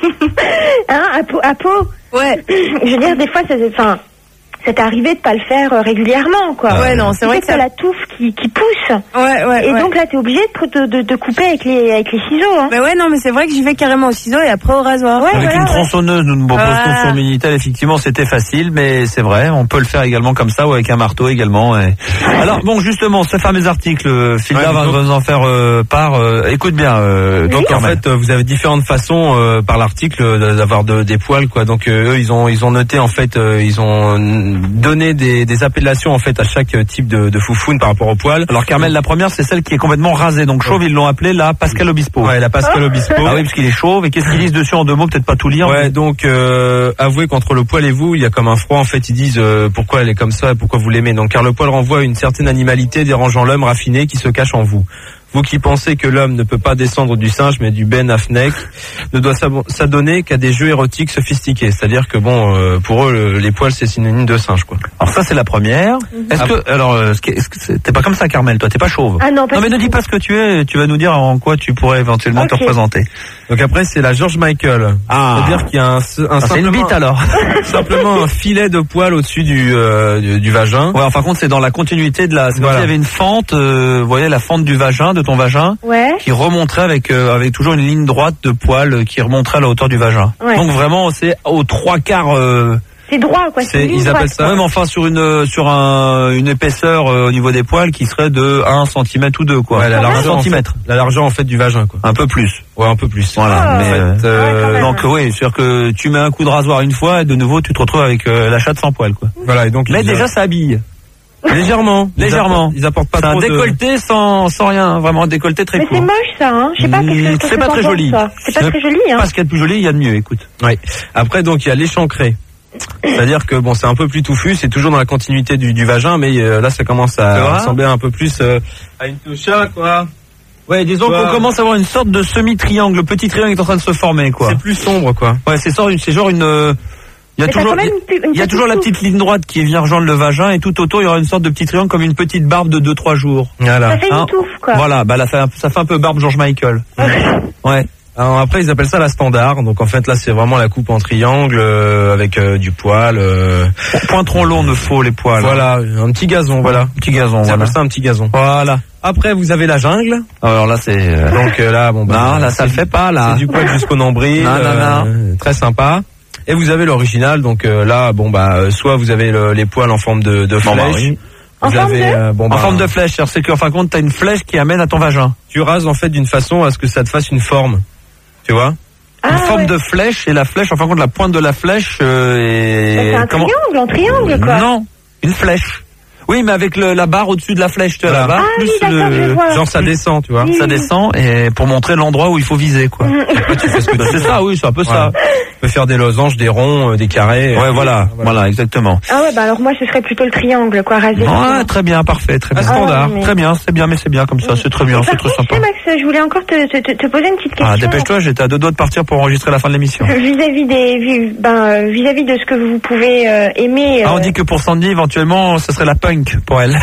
hein, Apo, Apo ouais. Je veux dire des fois ça... Enfin... C'est arrivé de pas le faire euh, régulièrement, quoi. Ouais, non, c'est vrai que t'as ça... la touffe qui, qui pousse. Ouais, ouais. Et ouais. donc là, t'es obligé de, de, de couper avec les, avec les ciseaux, hein. Mais ouais, non, mais c'est vrai que j'y vais carrément au ciseau et après au rasoir. Ouais, avec voilà, une ouais. tronçonneuse, nous nous proposons Ah. sur Minitel, effectivement, c'était facile, mais c'est vrai, on peut le faire également comme ça ou avec un marteau également. Et... Alors bon, justement, ce fameux article, Philda Ouais, va donc... nous en faire euh, part. Euh, écoute bien. Euh, donc oui, en fait, euh, vous avez différentes façons euh, par l'article euh, d'avoir de, des poils, quoi. Donc euh, eux, ils ont ils ont noté en fait, euh, ils ont donné des Des, des appellations en fait à chaque type de, de foufoune par rapport au poil. Alors Carmel, la première c'est celle qui est complètement rasée, donc chauve, ils l'ont appelée la Pascal Obispo. Ouais, la Pascal Obispo. Ah oui, parce qu'il est chauve. Et qu'est-ce qu'ils disent dessus en deux mots, peut-être pas tout lire. Ouais, mais... donc euh, avouez qu'entre le poil et vous, il y a comme un froid. En fait, ils disent euh, pourquoi elle est comme ça, pourquoi vous l'aimez. Donc car le poil renvoie à une certaine animalité dérangeant l'homme raffiné qui se cache en vous. Vous qui pensez que l'homme ne peut pas descendre du singe mais du Ben Affleck ne doit s'adonner qu'à des jeux érotiques sophistiqués. C'est-à-dire que bon, euh, pour eux, le, les poils c'est synonyme de singe, quoi. Alors ça c'est la première. Mm-hmm. Est-ce que alors euh, est-ce que t'es pas comme ça, Carmel, toi t'es pas chauve? Ah non, pas non mais ne dis pas ce que tu es. Tu vas nous dire en quoi tu pourrais éventuellement okay. te représenter. Donc après c'est la George Michael. Ah. C'est-à-dire qu'il y a un, un ah, c'est une bite alors. Simplement un filet de poils au-dessus du, euh, du du vagin. Ouais, enfin contre c'est dans la continuité de la. C'est voilà. Comme s'il y avait une fente. Euh, vous voyez la fente du vagin, de ton vagin. Ouais. Qui remonterait avec euh, avec toujours une ligne droite de poils qui remonterait à la hauteur du vagin. Ouais. Donc vraiment c'est aux trois quarts. Euh, c'est droit quoi. C'est, ils appellent droite, ça même enfin sur une sur un une épaisseur euh, au niveau des poils qui serait de un centimètre ou deux quoi. Ouais, la largeur en fait, la largeur en fait du vagin quoi. Un peu plus. Ouais, un peu plus. Voilà. Ah, mais ouais. euh, ouais, donc oui, c'est sûr que tu mets un coup de rasoir une fois et de nouveau tu te retrouves avec euh, la chatte sans poils quoi. Voilà et donc. Mais déjà ça habille. Légèrement, ils légèrement. Apportent, ils apportent pas c'est trop un décolleté de... sans sans rien, vraiment un décolleté très mais court. Mais c'est moche ça, hein. Je sais pas. Mmh, c'est pas très joli. Ça. C'est pas très joli, hein. Parce qu'il y a de plus joli, il y a de mieux. Écoute. Oui. Après donc il y a l'échancré. C'est-à-dire que bon, c'est un peu plus touffu, c'est toujours dans la continuité du, du vagin, mais euh, là ça commence à ressembler un peu plus euh, à une toucha quoi. Ouais, disons qu'on commence à avoir une sorte de semi-triangle, le petit triangle est en train de se former quoi. C'est plus sombre quoi. Ouais, c'est genre, c'est genre une Il y a mais toujours, il y a, y a toujours la petite ligne droite qui vient rejoindre le vagin et tout autour il y aura une sorte de petit triangle comme une petite barbe de deux trois jours. Voilà. Ça fait une touffe quoi. Voilà, bah là ça, ça fait un peu barbe George Michael. Ouais. Alors après ils appellent ça la standard. Donc en fait là c'est vraiment la coupe en triangle euh, avec euh, du poil. Euh... Pointron long de faux les poils. Voilà, hein. Un petit gazon, voilà. Un petit gazon. Ça voilà. ça un petit gazon. Voilà. Après vous avez la jungle. Alors là c'est euh... donc euh, là bon bah non là ça le fait pas là. C'est du poil jusqu'au nombril. Non, non, non. Euh, très sympa. Et vous avez l'original, donc euh, là, bon bah, soit vous avez le, les poils en forme de, de flèche. Bon, bah, oui. En, vous forme avez, de... euh, bon, bah, en forme de flèche, c'est qu'en fin de compte, t'as une flèche qui amène à ton vagin. Tu rases en fait d'une façon à ce que ça te fasse une forme, tu vois. Ah, une forme ouais. de flèche et la flèche, en fin de compte, la pointe de la flèche euh, est. C'est un Comment... triangle, en triangle quoi. Non, une flèche. Oui, mais avec le, la barre au-dessus de la flèche, tu vois, voilà. la barre, ah, plus oui, le... genre ça descend, tu vois. Oui. Ça descend et pour montrer l'endroit où il faut viser, quoi. Après, tu fais ce que tu c'est ça, oui, c'est un peu voilà. ça. Tu peux faire des losanges, des ronds, euh, des carrés. Ouais, voilà, voilà, voilà, exactement. Ah ouais, bah alors moi ce serait plutôt le triangle, quoi, rasé. Ouais, très bien, parfait, très bien. Ah, standard, ouais, mais... très bien, c'est bien, mais c'est bien comme ça, c'est très bien, c'est très sympa. Max, je voulais encore te, te, te poser une petite question. Ah, dépêche-toi, j'étais à deux doigts de partir pour enregistrer la fin de l'émission. Vis-à-vis des, ben, vis-à-vis de ce que vous pouvez euh, aimer. Ah, on dit que pour Sandy, éventuellement, ce serait la punk pour elle.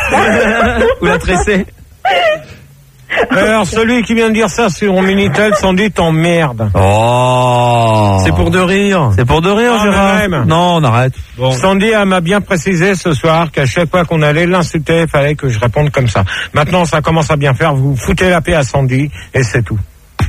Ou la tressée. Alors, celui qui vient de dire ça sur Minitel, Sandy t'emmerde. Oh. C'est pour de rire. C'est pour de rire, ah, Gérard. Même. Non, on arrête. Bon. Sandy, elle m'a bien précisé ce soir qu'à chaque fois qu'on allait l'insulter, il fallait que je réponde comme ça. Maintenant, ça commence à bien faire. Vous foutez la paix à Sandy et c'est tout.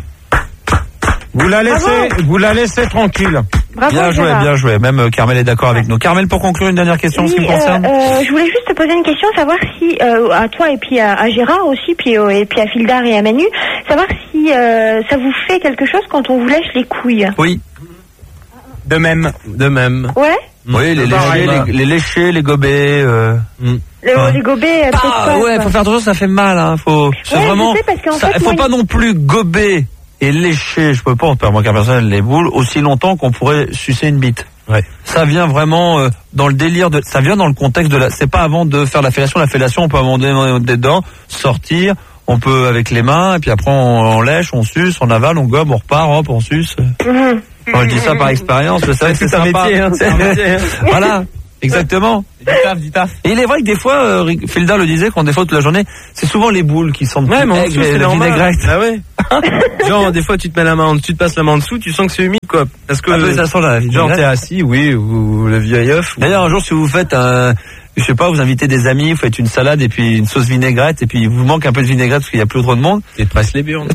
Vous la laissez, Bravo. vous la laissez tranquille. Bravo, bien joué, Gérard. bien joué. Même euh, Carmel est d'accord avec nous. Carmel, pour conclure, une dernière question oui, en ce qui me euh, concerne. Euh, je voulais juste te poser une question, savoir si, euh, à toi et puis à, à Gérard aussi, puis, euh, et puis à Fildar et à Manu, savoir si euh, ça vous fait quelque chose quand on vous lèche les couilles. Oui. De même. De même. Ouais. Oui, les lécher, les, les lécher, les gober. Euh... Mm. Les, hein. les gobets, peut-être ah, pas. Ouais, quoi. faut faire attention, ça fait mal. Hein. Faut, c'est ouais, vraiment. Je sais, parce qu'en ça, fait, faut moi, pas non plus gober et lécher, je peux pas, en perdre mon cas personnel, les boules aussi longtemps qu'on pourrait sucer une bite. Ouais. Ça vient vraiment euh, dans le délire de, ça vient dans le contexte de la, c'est pas avant de faire la fellation. La fellation, on peut amender des dents, sortir, on peut avec les mains, et puis après on, on lèche, on suce, on avale, on gobe, on repart, hop, on suce. Mmh. Bon, je dis ça par expérience, je sais que c'est un sympa. métier, hein, c'est un métier, hein. Voilà. Exactement. Et il est vrai que des fois, euh, Felda le disait, quand des fois toute la journée, c'est souvent les boules qui sentent ouais, plus mais en dessous, c'est la vinaigrette. Ah ouais. Genre, des fois, tu te mets la main en dessous, tu te passes la main en dessous, tu sens que c'est humide, quoi. Parce que, ah, peu, ça sent la vinaigrette. Genre, t'es assis, oui, ou le vieil œuf. Ou... D'ailleurs, un jour, si vous faites un, je sais pas, vous invitez des amis, vous faites une salade et puis une sauce vinaigrette et puis il vous manque un peu de vinaigrette parce qu'il y a plus trop de monde. Et te presse les burnes.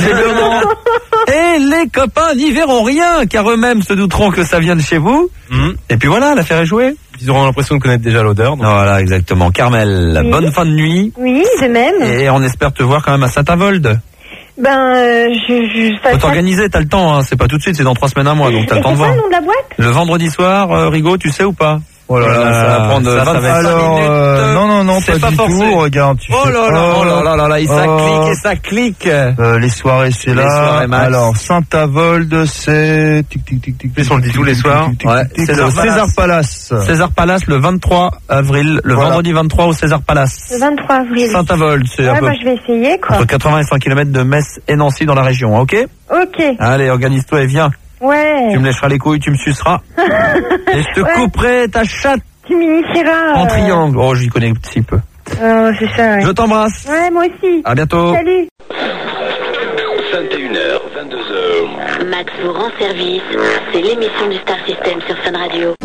Et les copains n'y verront rien, car eux-mêmes se douteront que ça vient de chez vous. Mmh. Et puis voilà, l'affaire est jouée. Ils auront l'impression de connaître déjà l'odeur. Donc... Voilà, exactement. Carmel, oui. Bonne fin de nuit. Oui, de même. Et on espère te voir quand même à Saint-Avold. Ben, euh, je... je ça, faut t'organiser, t'as le temps, hein. C'est pas tout de suite, c'est dans trois semaines, un mois, donc t'as et le temps de voir. C'est ça le nom de la boîte ? Le vendredi soir, euh, Rigaud, tu sais ou pas ? Oh là là, ça va prendre ça, ça vingt-cinq alors, minutes. Euh, non, non, non, c'est pas, pas du forcé. tout. Regarde, tu oh sais là là, pas. oh là là là là, et ça oh. clique et ça clique. Euh, les soirées, c'est les là. Soirées, alors, Saint-Avold, c'est... Tic, tic, tic, tic, Ils sont le dit tous les soirs. Ouais, c'est le César Palace. César Palace, le vingt-trois avril, le voilà. vendredi vingt-trois au César Palace. Le vingt-trois avril. Saint-Avold, c'est ouais, un peu... bah, je vais essayer, quoi. Entre quatre-vingts et cent kilomètres de Metz et Nancy dans la région, ok ? Ok. Allez, organise-toi et viens. Ouais. Tu me lècheras les couilles, tu me suceras. Et je te ouais. couperai ta chatte. Tu m'initieras. En euh... triangle. Oh, j'y connais un petit peu. Oh, c'est ça, ouais. Je t'embrasse. Ouais, moi aussi. À bientôt. Salut. vingt et une heures, vingt-deux heures. Max vous rend service. C'est l'émission du Star System sur Fun Radio.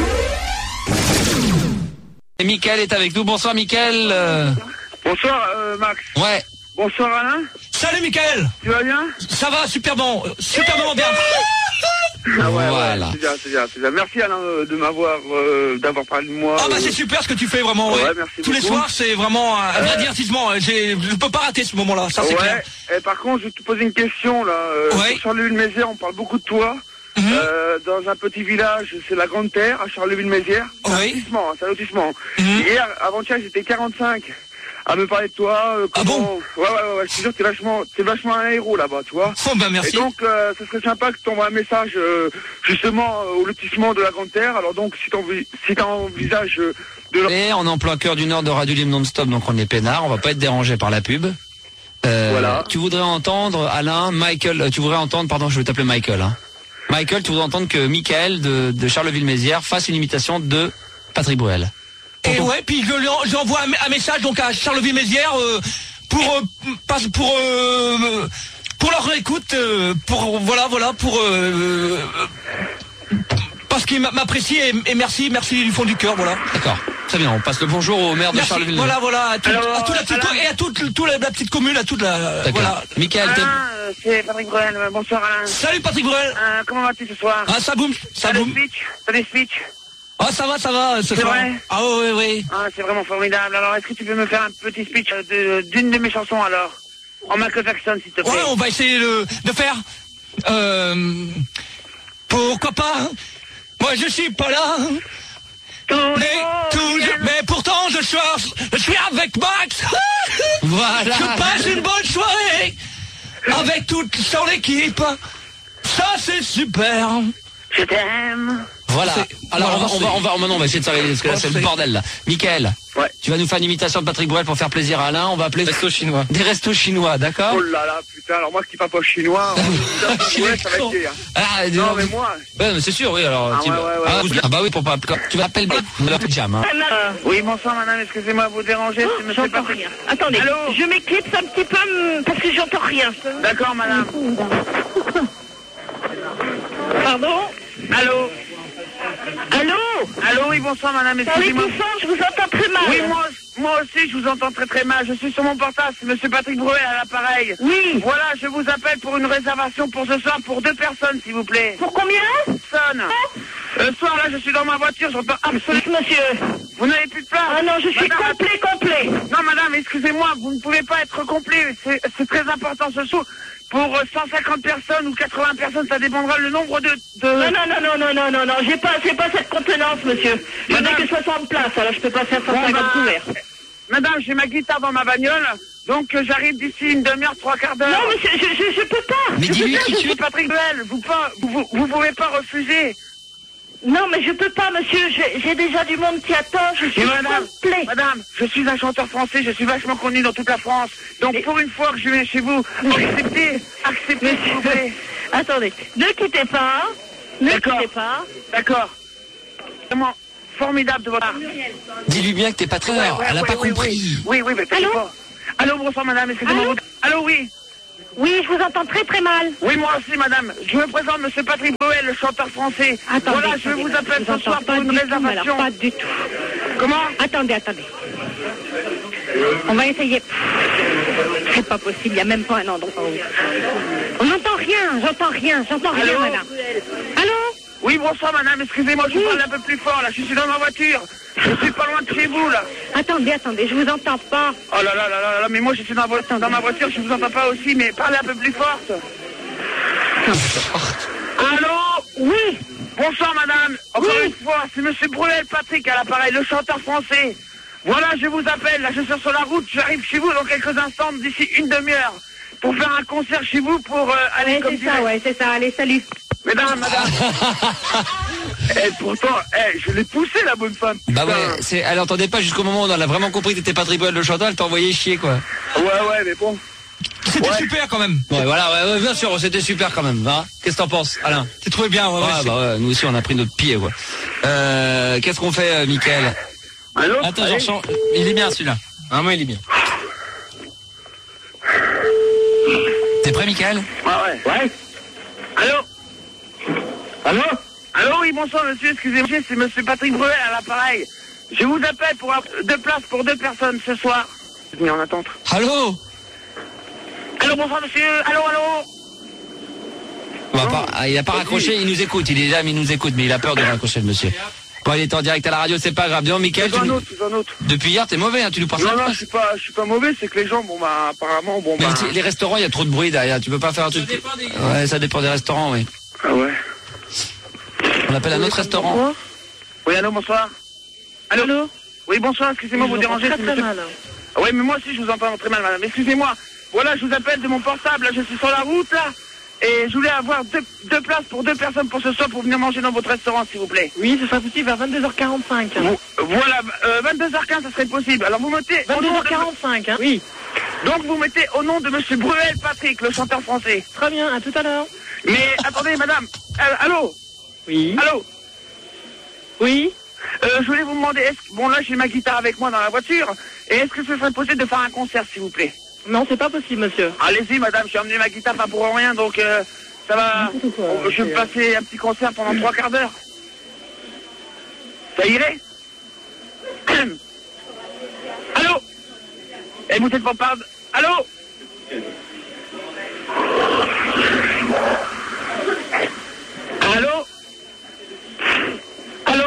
Et Mickaël est avec nous. Bonsoir, Mickaël. Euh... Bonsoir, euh, Max. Ouais. Bonsoir, Alain. Salut, Mickaël. Tu vas bien ? Ça va, super bon. Super bon, bien. Ah ouais, voilà. ouais, c'est bien, c'est bien, c'est bien. Merci Alain de m'avoir, euh, d'avoir parlé de moi. Ah bah euh... c'est super ce que tu fais vraiment. Ouais. Ouais, merci Tous beaucoup. les soirs c'est vraiment un vrai euh... divertissement. J'ai, je peux pas rater ce moment-là, ça c'est ouais. clair. Et par contre, je vais te poser une question là. Euh, ouais. Sur Charleville-Mézières, on parle beaucoup de toi. Mm-hmm. Euh, dans un petit village, c'est la Grande Terre, à Charleville-Mézières. C'est oui. un lotissement, c'est un lotissement. Mm-hmm. Hier, avant-hier, j'étais quarante-cinq. À me parler de toi, euh, comment... Ah bon ouais, ouais, ouais, je te jure, t'es vachement, t'es vachement un héros là-bas, tu vois. Oh bah merci. Et donc, euh, ça serait sympa que tu envoies un message, euh, justement, euh, au lotissement de la Grande Terre. Alors donc, si t'envi- si t'envisages euh, de... Leur... Et on est en plein cœur du Nord de Radio Libre non-stop, donc on est peinard, on va pas être dérangé par la pub. Euh, voilà. Tu voudrais entendre, Alain, Michael, euh, tu voudrais entendre, pardon, je vais t'appeler Michael, hein. Michael, tu voudrais entendre que Mickaël de, de Charleville-Mézières fasse une imitation de Patrick Bruel. Et ouais, puis je lui en- j'envoie un, un message donc à Charleville-Mézières euh, pour euh, pas pour euh, pour leur écoute, euh, pour voilà voilà pour euh, euh, parce qu'il m'a- m'apprécie et, et merci merci du fond du cœur, voilà. D'accord. Très bien, on passe le bonjour au maire de Merci. Charleville-Mézières. Voilà voilà à, tout, Alors, à toute la petite Alain. et à toute, toute la, la petite commune, à toute la D'accord. voilà. Mickaël, t'es... Alain, euh, c'est Patrick Bruel. Euh, Bonsoir Alain. Salut Patrick Bruel. Euh, comment vas-tu ce soir? Ah ça boum, ça T'as des boum. speeches? T'as des speeches? Ah ça va, ça va ce C'est soir. vrai Ah oui oui oui. Ah, c'est vraiment formidable. Alors, est-ce que tu peux me faire un petit speech de, d'une de mes chansons alors? En Michael Jackson, s'il te plaît. Ouais, on va essayer de, de faire. Euh, pourquoi pas? Moi, je suis pas là. Mais, tout, je- mais pourtant, je suis, je suis avec Max. Voilà. Je passe une bonne soirée avec toute son équipe. Ça, c'est super. Je t'aime. Voilà. C'est- Alors on va, voilà, on va, on va, maintenant on va essayer de s'arrêter parce que là Oh, c'est le c'est- bordel là. Mickaël, Ouais. tu vas nous faire une imitation de Patrick Bruel pour faire plaisir à Alain. On va appeler Resto chinois. des restos chinois, d'accord? Oh là là, putain, alors moi qui parle pas chinois, putain, ouais, ça va être gai, hein. Ah, Non, mais moi. Ouais, mais c'est sûr, oui. Alors, Ah, tu- ouais, ouais, ouais, ah, ouais. ah bah oui, pour pas. Tu m'appelles leur jam. Hein. Oui, bonsoir madame, excusez-moi de vous déranger, c'est monsieur J'entends Patrick. rien. Attendez, Allô? je m'éclipse un petit peu hum, parce que j'entends rien. D'accord madame. Pardon? Allô? Allô? Allô, oui, bonsoir madame, Parlez excusez-moi. plus fort, je vous entends très mal. Oui, moi, moi aussi, je vous entends très très mal. Je suis sur mon portable, c'est monsieur Patrick Bruel à l'appareil. Oui. Voilà, je vous appelle pour une réservation pour ce soir pour deux personnes, s'il vous plaît. Pour combien? Personne. Le soir, là, je suis dans ma voiture, j'entends absolument... Monsieur. Vous n'avez plus de place. Ah non, je suis Madame, complet, complet. Non, madame, excusez-moi, vous ne pouvez pas être complet. C'est c'est très important ce soir. Pour euh, cent cinquante personnes ou quatre-vingts personnes, ça dépendra le nombre de... de... Non, non, non, non, non, non, non, non, j'ai pas, j'ai pas cette contenance, monsieur. Je n'ai Madame. que soixante places, alors je peux pas faire cent Bon, cinquante bah, couverts. Madame, j'ai ma guitare dans ma bagnole, donc euh, j'arrive d'ici une demi-heure, trois quarts d'heure. Non, monsieur, je, je, je peux pas. Mais Je dis-lui peux pas, qui je Je tu suis es. Patrick Bruel, vous, pas, vous, vous, vous pouvez pas refuser. Non, mais je peux pas, monsieur. J'ai, j'ai déjà du monde qui attend. Je suis madame, complet. madame, je suis un chanteur français. Je suis vachement connu dans toute la France. Donc, mais... pour une fois que je viens chez vous, acceptez, acceptez, s'il vous plaît. Attendez, ne quittez pas. Ne D'accord. quittez pas. D'accord. Vraiment formidable de votre part. Dis-lui bien que t'es pas très ouais, rare. ouais, Elle a ouais, pas oui, compris. Oui, oui, oui, mais Allô pas. Allô, bonsoir, madame. Excusez-moi. Allô, Allô, oui. Oui, je vous entends très très mal. Oui, moi aussi, madame. Je me présente, monsieur Patrick Bruel, le chanteur français. Attendez, voilà, attendez, je vous appelle je vous ce soir pour une tout, réservation. alors, pas du tout. Comment? Attendez, attendez. On va essayer. C'est pas possible, il n'y a même pas un endroit où... On n'entend rien, j'entends rien, j'entends rien, Allô madame. Allô? Oui, bonsoir, madame. Excusez-moi, je oui. parle un peu plus fort, là. Je suis dans ma voiture. Je suis pas loin de chez vous, là. Attendez, attendez, je vous entends pas. Oh là là là là là, mais moi, je suis dans, vo- dans ma voiture, je vous entends pas aussi, mais parlez un peu plus forte. Allô? Oui. Bonsoir, madame. Encore oui. une fois, c'est monsieur Bruel Patrick à l'appareil, le chanteur français. Voilà, je vous appelle, là, je suis sur la route, j'arrive chez vous dans quelques instants, d'ici une demi-heure, pour faire un concert chez vous, pour euh, aller ouais, comme c'est ça, ouais, c'est ça, allez, salut. Mesdames, madame. Eh, pourtant, eh, je l'ai poussé, la bonne femme. Bah ouais, c'est, elle entendait pas jusqu'au moment où elle a vraiment compris que t'étais Patrick Bruel le chanteur, elle t'a envoyé chier, quoi. Ouais, ouais, mais bon. C'était ouais. super quand même. Ouais, voilà, ouais, ouais, bien sûr, c'était super quand même. Hein. Qu'est-ce que t'en penses, Alain? T'es trouvé bien, ouais, ouais, ouais, bah ouais, nous aussi on a pris notre pied, quoi. Euh, qu'est-ce qu'on fait, euh, Mickaël? Allô? Attends, j'en change. Il est bien celui-là. Ah, moi, il est bien. T'es prêt, Mickaël? Ouais, ouais. Ouais. Allô? Allô? Allô, oui, bonsoir, monsieur, excusez-moi, c'est monsieur Patrick Bruel à l'appareil. Je vous appelle pour avoir deux places pour deux personnes ce soir. Je suis en attente. Allô? Allô, bonsoir, monsieur. Allô, allô? On va pas, ah, il a pas raccroché, il nous écoute, il est là, mais il nous écoute, mais il a peur de raccrocher, le monsieur. Bon, il est en direct à la radio, c'est pas grave. Dis-donc, Mickaël, tu un nous... autre, un autre. Depuis hier, t'es mauvais, hein, tu nous passes Non, la non, place. je suis pas, je suis pas mauvais, c'est que les gens, bon, bah, apparemment, bon, mais bah. Les restaurants, il y a trop de bruit derrière, tu peux pas faire un truc. Ça dépend des... Ouais, ça dépend des restaurants, oui. Ah ouais. On appelle un autre restaurant. Bonsoir. Oui, allô, bonsoir. Allô? Allô? Oui, bonsoir, excusez-moi de vous déranger. Très, très monsieur... mal. Ah ouais, mais moi aussi, je vous entends très mal, madame. Excusez-moi. Voilà, je vous appelle de mon portable, là, je suis sur la route, là. Et je voulais avoir deux, deux places pour deux personnes pour ce soir pour venir manger dans votre restaurant, s'il vous plaît. Oui, ce sera possible à vingt-deux heures quarante-cinq. Vous, voilà, euh, vingt-deux heures quinze, ça serait possible. Alors vous mettez... vingt-deux heures quarante-cinq, hein? Oui. Donc vous mettez au nom de monsieur Bruel Patrick, le chanteur français. Très bien, à tout à l'heure. Mais attendez, madame. Euh, allô? Oui. Allô? Oui. Euh, je voulais vous demander, est-ce que... Bon, là, j'ai ma guitare avec moi dans la voiture. Et est-ce que ce serait possible de faire un concert, s'il vous plaît? Non, c'est pas possible, monsieur. Allez-y, madame, j'ai emmené ma guitare pas pour rien, donc euh, ça va... Oh, je vais me passer un petit concert pendant trois quarts d'heure. Ça irait? Allô? Eh, vous êtes pas par... Allô? Allô? Allô?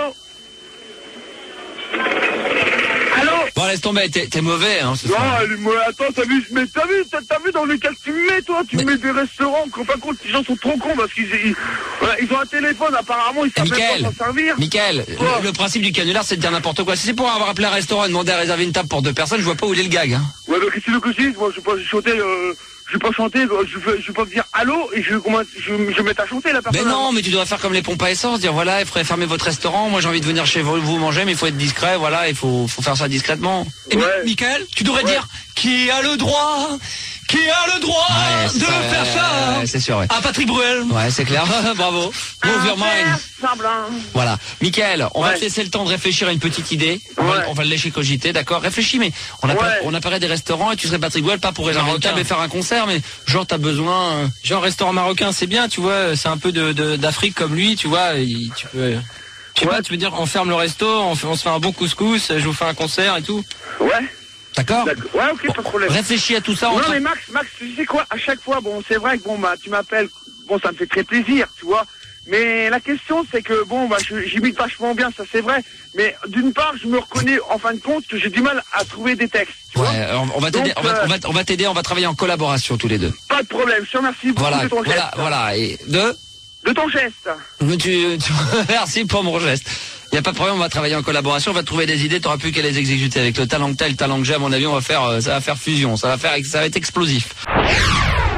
Allô? Bon, laisse tomber, t'es, t'es mauvais, hein, ce Non, soir. elle, moi, attends, t'as vu, mais t'as vu, t'as, t'as vu dans les cas que tu mets, toi, tu mais... mets des restaurants, qu'on pas compte, les gens sont trop cons parce qu'ils ils, voilà, ils ont un téléphone, apparemment, ils savent même pas s'en servir. Mickaël, le, le principe du canular, c'est de dire n'importe quoi. Si c'est pour avoir appelé un restaurant et demander à réserver une table pour deux personnes, je vois pas où il est le gag, hein. Ouais, mais qu'est-ce que tu veux que je dise? Moi, je vais pas chanter, euh, je vais pas chanter, je vais, je vais pas dire allô et je vais, comment, je, je vais mettre à chanter la personne. Mais non, mais tu dois faire comme les pompes à essence, dire voilà, il faudrait fermer votre restaurant, moi j'ai envie de venir chez vous, vous manger, mais il faut être discret, voilà, il faut, faut faire ça discrètement. Et ouais. Mickaël, tu devrais ouais. dire qui a le droit, qui a le droit ouais, de ça, faire ouais, ça ouais, c'est sûr, ouais. À Patrick Bruel. Ouais, c'est clair, bravo. Move your mind. Voilà. Mickaël, on ouais. va te laisser le temps de réfléchir à une petite idée. On, ouais. va, on va le laisser cogiter, d'accord? Réfléchis, mais on a, ouais. pas, on apparaît des restaurants et tu serais Patrick Bruel, pas pour réserver une table et faire un concert, mais genre t'as besoin... Euh... Genre restaurant marocain, c'est bien, tu vois, c'est un peu de, de, d'Afrique comme lui, tu vois, il, tu peux... Tu ouais. vois, tu veux dire, on ferme le resto, on, fait, on se fait un bon couscous, je vous fais un concert et tout. Ouais. D'accord? Ouais, ok, bon, pas de problème. Réfléchis à tout ça. Non, entre... mais Max, Max, tu sais quoi, à chaque fois, bon, c'est vrai que bon, bah, tu m'appelles, bon, ça me fait très plaisir, tu vois. Mais la question, c'est que bon, bah, j'imite vachement bien, ça c'est vrai. Mais d'une part, je me reconnais en fin de compte que j'ai du mal à trouver des textes. Tu ouais, vois on, on va t'aider, on va, on va, on va t'aider, on va travailler en collaboration tous les deux. Pas de problème, je te remercie beaucoup voilà, de ton voilà, geste. Voilà, et de De ton geste. Tu, tu, merci pour mon geste. Il n'y a pas de problème, on va travailler en collaboration, on va trouver des idées, t'auras plus qu'à les exécuter. Avec le talent que t'as, le talent que j'ai, à mon avis, on va faire, ça va faire fusion, ça va faire, ça va être explosif.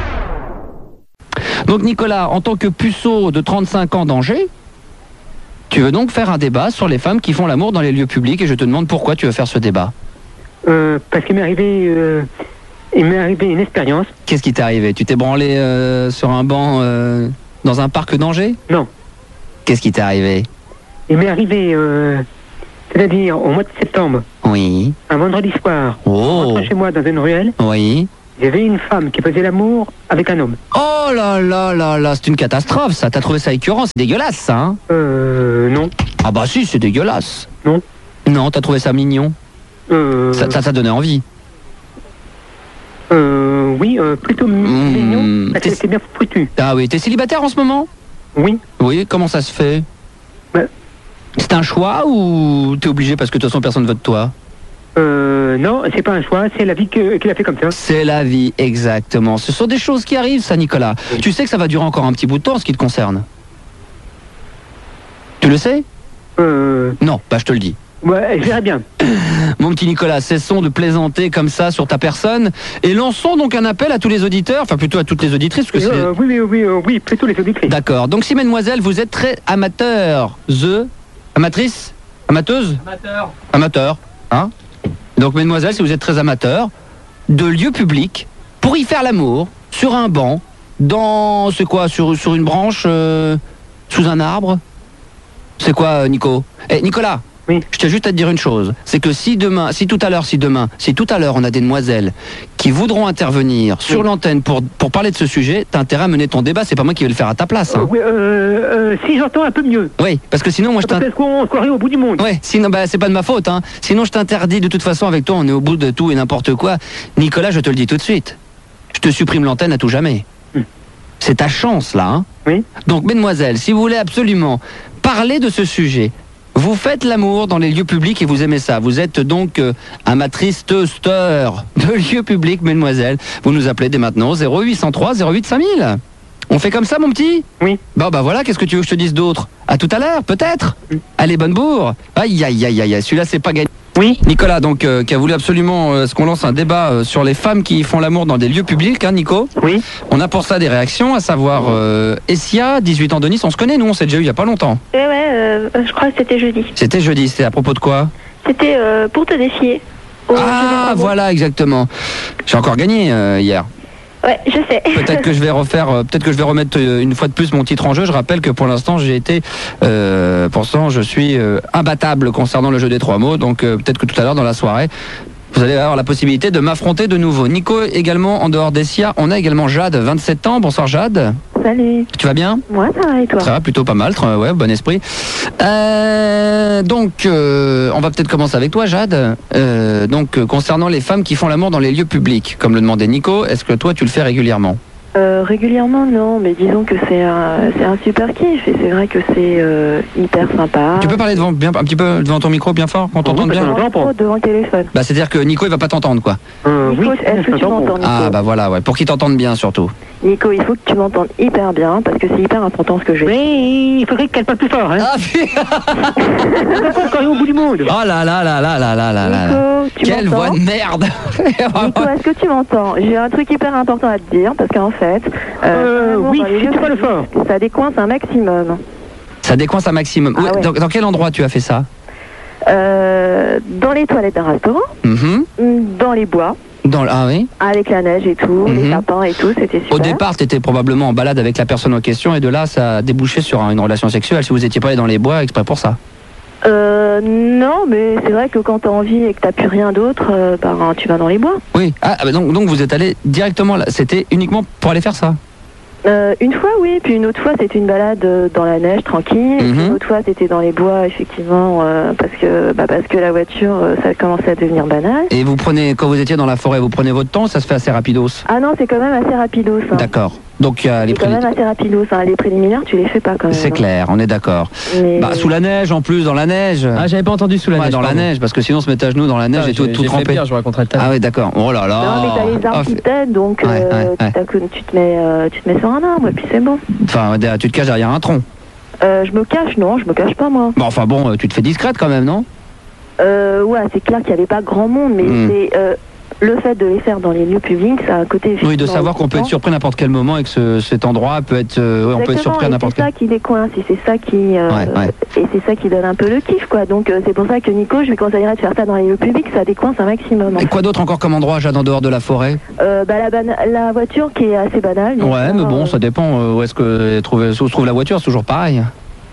Donc Nicolas, en tant que puceau de trente-cinq ans d'Angers, Tu veux donc faire un débat sur les femmes qui font l'amour dans les lieux publics et je te demande pourquoi tu veux faire ce débat. Euh, parce qu'il m'est arrivé, euh, il m'est arrivé une expérience. Qu'est-ce qui t'est arrivé? Tu t'es branlé euh, sur un banc euh, dans un parc d'Angers? Non. Qu'est-ce qui t'est arrivé? Il m'est arrivé, euh, c'est-à-dire au mois de septembre. Oui. Un vendredi soir. Oh. En rentrant chez moi dans une ruelle. Oui. Il y avait une femme qui faisait l'amour avec un homme. Oh là là là là, c'est une catastrophe ça. T'as trouvé ça écœurant, c'est dégueulasse ça, hein? Euh, non. Ah bah si, c'est dégueulasse. Non. Non, t'as trouvé ça mignon? Euh... Ça, ça t'a donné envie? Euh, oui, euh, plutôt mmh, mignon, parce que c'est bien foutu. Ah oui, t'es célibataire en ce moment? Oui. Oui, comment ça se fait? Ouais. C'est un choix ou t'es obligé parce que de toute façon personne ne veut de toi? Euh, non, c'est pas un choix, c'est la vie que, qu'il a fait comme ça. C'est la vie, exactement. Ce sont des choses qui arrivent, ça, Nicolas. Oui. Tu sais que ça va durer encore un petit bout de temps, en ce qui te concerne. Tu le sais? Euh... Non, bah je te le dis. Ouais, je verrai bien. Mon petit Nicolas, cessons de plaisanter comme ça sur ta personne et lançons donc un appel à tous les auditeurs, enfin plutôt à toutes les auditrices. Parce que euh, oui, oui, oui, oui, oui, plutôt les auditrices. D'accord. Donc si, mademoiselle, vous êtes très amateur, the, amatrice, amateuse, Amateur. Amateur, hein? Donc, mesdemoiselles, si vous êtes très amateur de lieux publics pour y faire l'amour sur un banc, dans, c'est quoi, sur, sur une branche, euh, sous un arbre? C'est quoi, Nico? Eh, Nicolas? Oui. Je tiens juste à te dire une chose, c'est que si demain, si tout à l'heure, si demain, si tout à l'heure on a des demoiselles qui voudront intervenir sur oui. l'antenne pour, pour parler de ce sujet, t'as intérêt à mener ton débat, c'est pas moi qui vais le faire à ta place. Hein. Euh, oui, euh, euh, si j'entends un peu mieux. Oui, parce que sinon moi je t'interdis. Parce qu'on se croirait au bout du monde. Oui, sinon bah, c'est pas de ma faute, hein. Sinon je t'interdis de toute façon avec toi, on est au bout de tout et n'importe quoi. Nicolas, je te le dis tout de suite, je te supprime l'antenne à tout jamais. Hum. C'est ta chance là, hein. Oui. Donc mesdemoiselles, si vous voulez absolument parler de ce sujet, vous faites l'amour dans les lieux publics et vous aimez ça. Vous êtes donc euh, amatrice toaster de lieux publics, mesdemoiselles. Vous nous appelez dès maintenant au zéro huit cent trois zéro huit cinq mille. On fait comme ça, mon petit? Oui. Bon, bah voilà, qu'est-ce que tu veux que je te dise d'autre? À tout à l'heure, peut-être? Oui. Allez, bonne bourre. Aïe, aïe, aïe, aïe, celui-là, c'est pas gagné. Oui. Nicolas, donc, euh, qui a voulu absolument euh, ce qu'on lance un débat euh, sur les femmes qui font l'amour dans des lieux publics, hein, Nico? Oui. On a pour ça des réactions, à savoir euh, Essia, dix-huit ans de Nice. On se connaît, nous, on s'est déjà eu il y a pas longtemps. Ouais, ouais, euh, je crois que c'était jeudi. C'était jeudi, c'était à propos de quoi? C'était euh, pour te défier. Ah, voilà, exactement. J'ai encore gagné euh, hier. Ouais, je sais. Peut-être que je vais refaire, euh, peut-être que je vais remettre euh, une fois de plus mon titre en jeu. Je rappelle que pour l'instant, j'ai été, euh, pour l'instant, je suis euh, imbattable concernant le jeu des trois mots. Donc euh, peut-être que tout à l'heure dans la soirée, vous allez avoir la possibilité de m'affronter de nouveau. Nico également en dehors d'Essia. On a également Jade, vingt-sept ans. Bonsoir Jade. Salut. Tu vas bien? Moi, ça va et toi? Ça va plutôt pas mal, très, ouais, bon esprit. Euh, donc, euh, on va peut-être commencer avec toi, Jade. Euh, donc, euh, concernant les femmes qui font l'amour dans les lieux publics, comme le demandait Nico, est-ce que toi, tu le fais régulièrement? Euh, régulièrement, non, mais disons que c'est un, c'est un super kiff et c'est vrai que c'est euh, hyper sympa. Tu peux parler devant, bien, un petit peu devant ton micro bien fort, qu'on t'entende bien? Devant, devant le téléphone. Bah, c'est-à-dire que Nico, il va pas t'entendre, quoi. Euh, Nico, oui, est-ce que tu m'entends, Nico? Ah, bah voilà, ouais, pour qu'il t'entende bien, surtout. Nico, il faut que tu m'entendes hyper bien parce que c'est hyper important ce que j'ai. Oui, il faudrait qu'elle parle plus fort, hein. Ah, putain. On se croirait au bout du monde. Oh là là là là là là là là. Nico, tu Quelle m'entends? voix de merde. Nico, est-ce que tu m'entends? J'ai un truc hyper important à te dire parce qu'en fait... Euh, euh oui, si tu parles fort. Ça décoince un maximum. Ça décoince un maximum. Ah, ouais. dans, dans quel endroit tu as fait ça? euh, Dans les toilettes d'un restaurant. Mm-hmm. Dans les bois. Dans, ah oui. Avec la neige et tout, mm-hmm. les sapins et tout, c'était super. Au départ, tu étais probablement en balade avec la personne en question et de là, ça a débouché sur une relation sexuelle si vous étiez pas allé dans les bois exprès pour ça. Euh, non, mais c'est vrai que quand t'as envie et que t'as plus rien d'autre, euh, bah, tu vas dans les bois. Oui. Ah, bah donc, donc vous êtes allé directement là. C'était uniquement pour aller faire ça? Euh, une fois, oui, puis une autre fois, c'était une balade euh, dans la neige, tranquille. Mm-hmm. Et puis une autre fois, c'était dans les bois, effectivement, euh, parce que bah, parce que la voiture, euh, ça commençait à devenir banal. Et vous prenez, quand vous étiez dans la forêt, vous prenez votre temps, ça se fait assez rapidos? Ah non, c'est quand même assez rapidos. Hein. D'accord. Donc il y a les C'est quand même assez rapidos. Hein. Les préliminaires, tu les fais pas quand même. C'est clair, on est d'accord. Mais... Bah, sous la neige, en plus, dans la neige. Ah, j'avais pas entendu sous la ouais, neige. dans pardon. la neige, parce que sinon, on se mettait à genoux dans la neige ah, et tout, tout trempé. Pire, je raconterai le tas. Ah ouais, d'accord. Oh là là. Non, mais t'as les arbres oh, qui t'aident, donc ouais, euh, ouais, ouais. Tu, tu, te mets, euh, tu te mets sur un arbre et puis c'est bon. Enfin, tu te caches derrière un tronc. Euh, je me cache, non, je me cache pas moi. Bon, enfin bon, tu te fais discrète quand même, non? Euh, ouais, c'est clair qu'il n'y avait pas grand monde, mais mmh. c'est... Euh, le fait de les faire dans les lieux publics, ça a un côté... Oui, de savoir qu'on peut être surpris à n'importe quel moment et que ce, cet endroit peut être... Euh, ouais, on peut être surpris à n'importe quel moment. C'est ça qui décoince et c'est ça qui... Euh, ouais, ouais. Et c'est ça qui donne un peu le kiff, quoi. Donc euh, c'est pour ça que Nico, je lui conseillerais de faire ça dans les lieux publics, ça décoince un maximum. Et quoi d'autre encore comme endroit, Jade, en dehors de la forêt? euh, bah, la, bana- la voiture qui est assez banale. Ouais, mais bon, euh... ça dépend euh, où est-ce que trouve, où se trouve la voiture, c'est toujours pareil.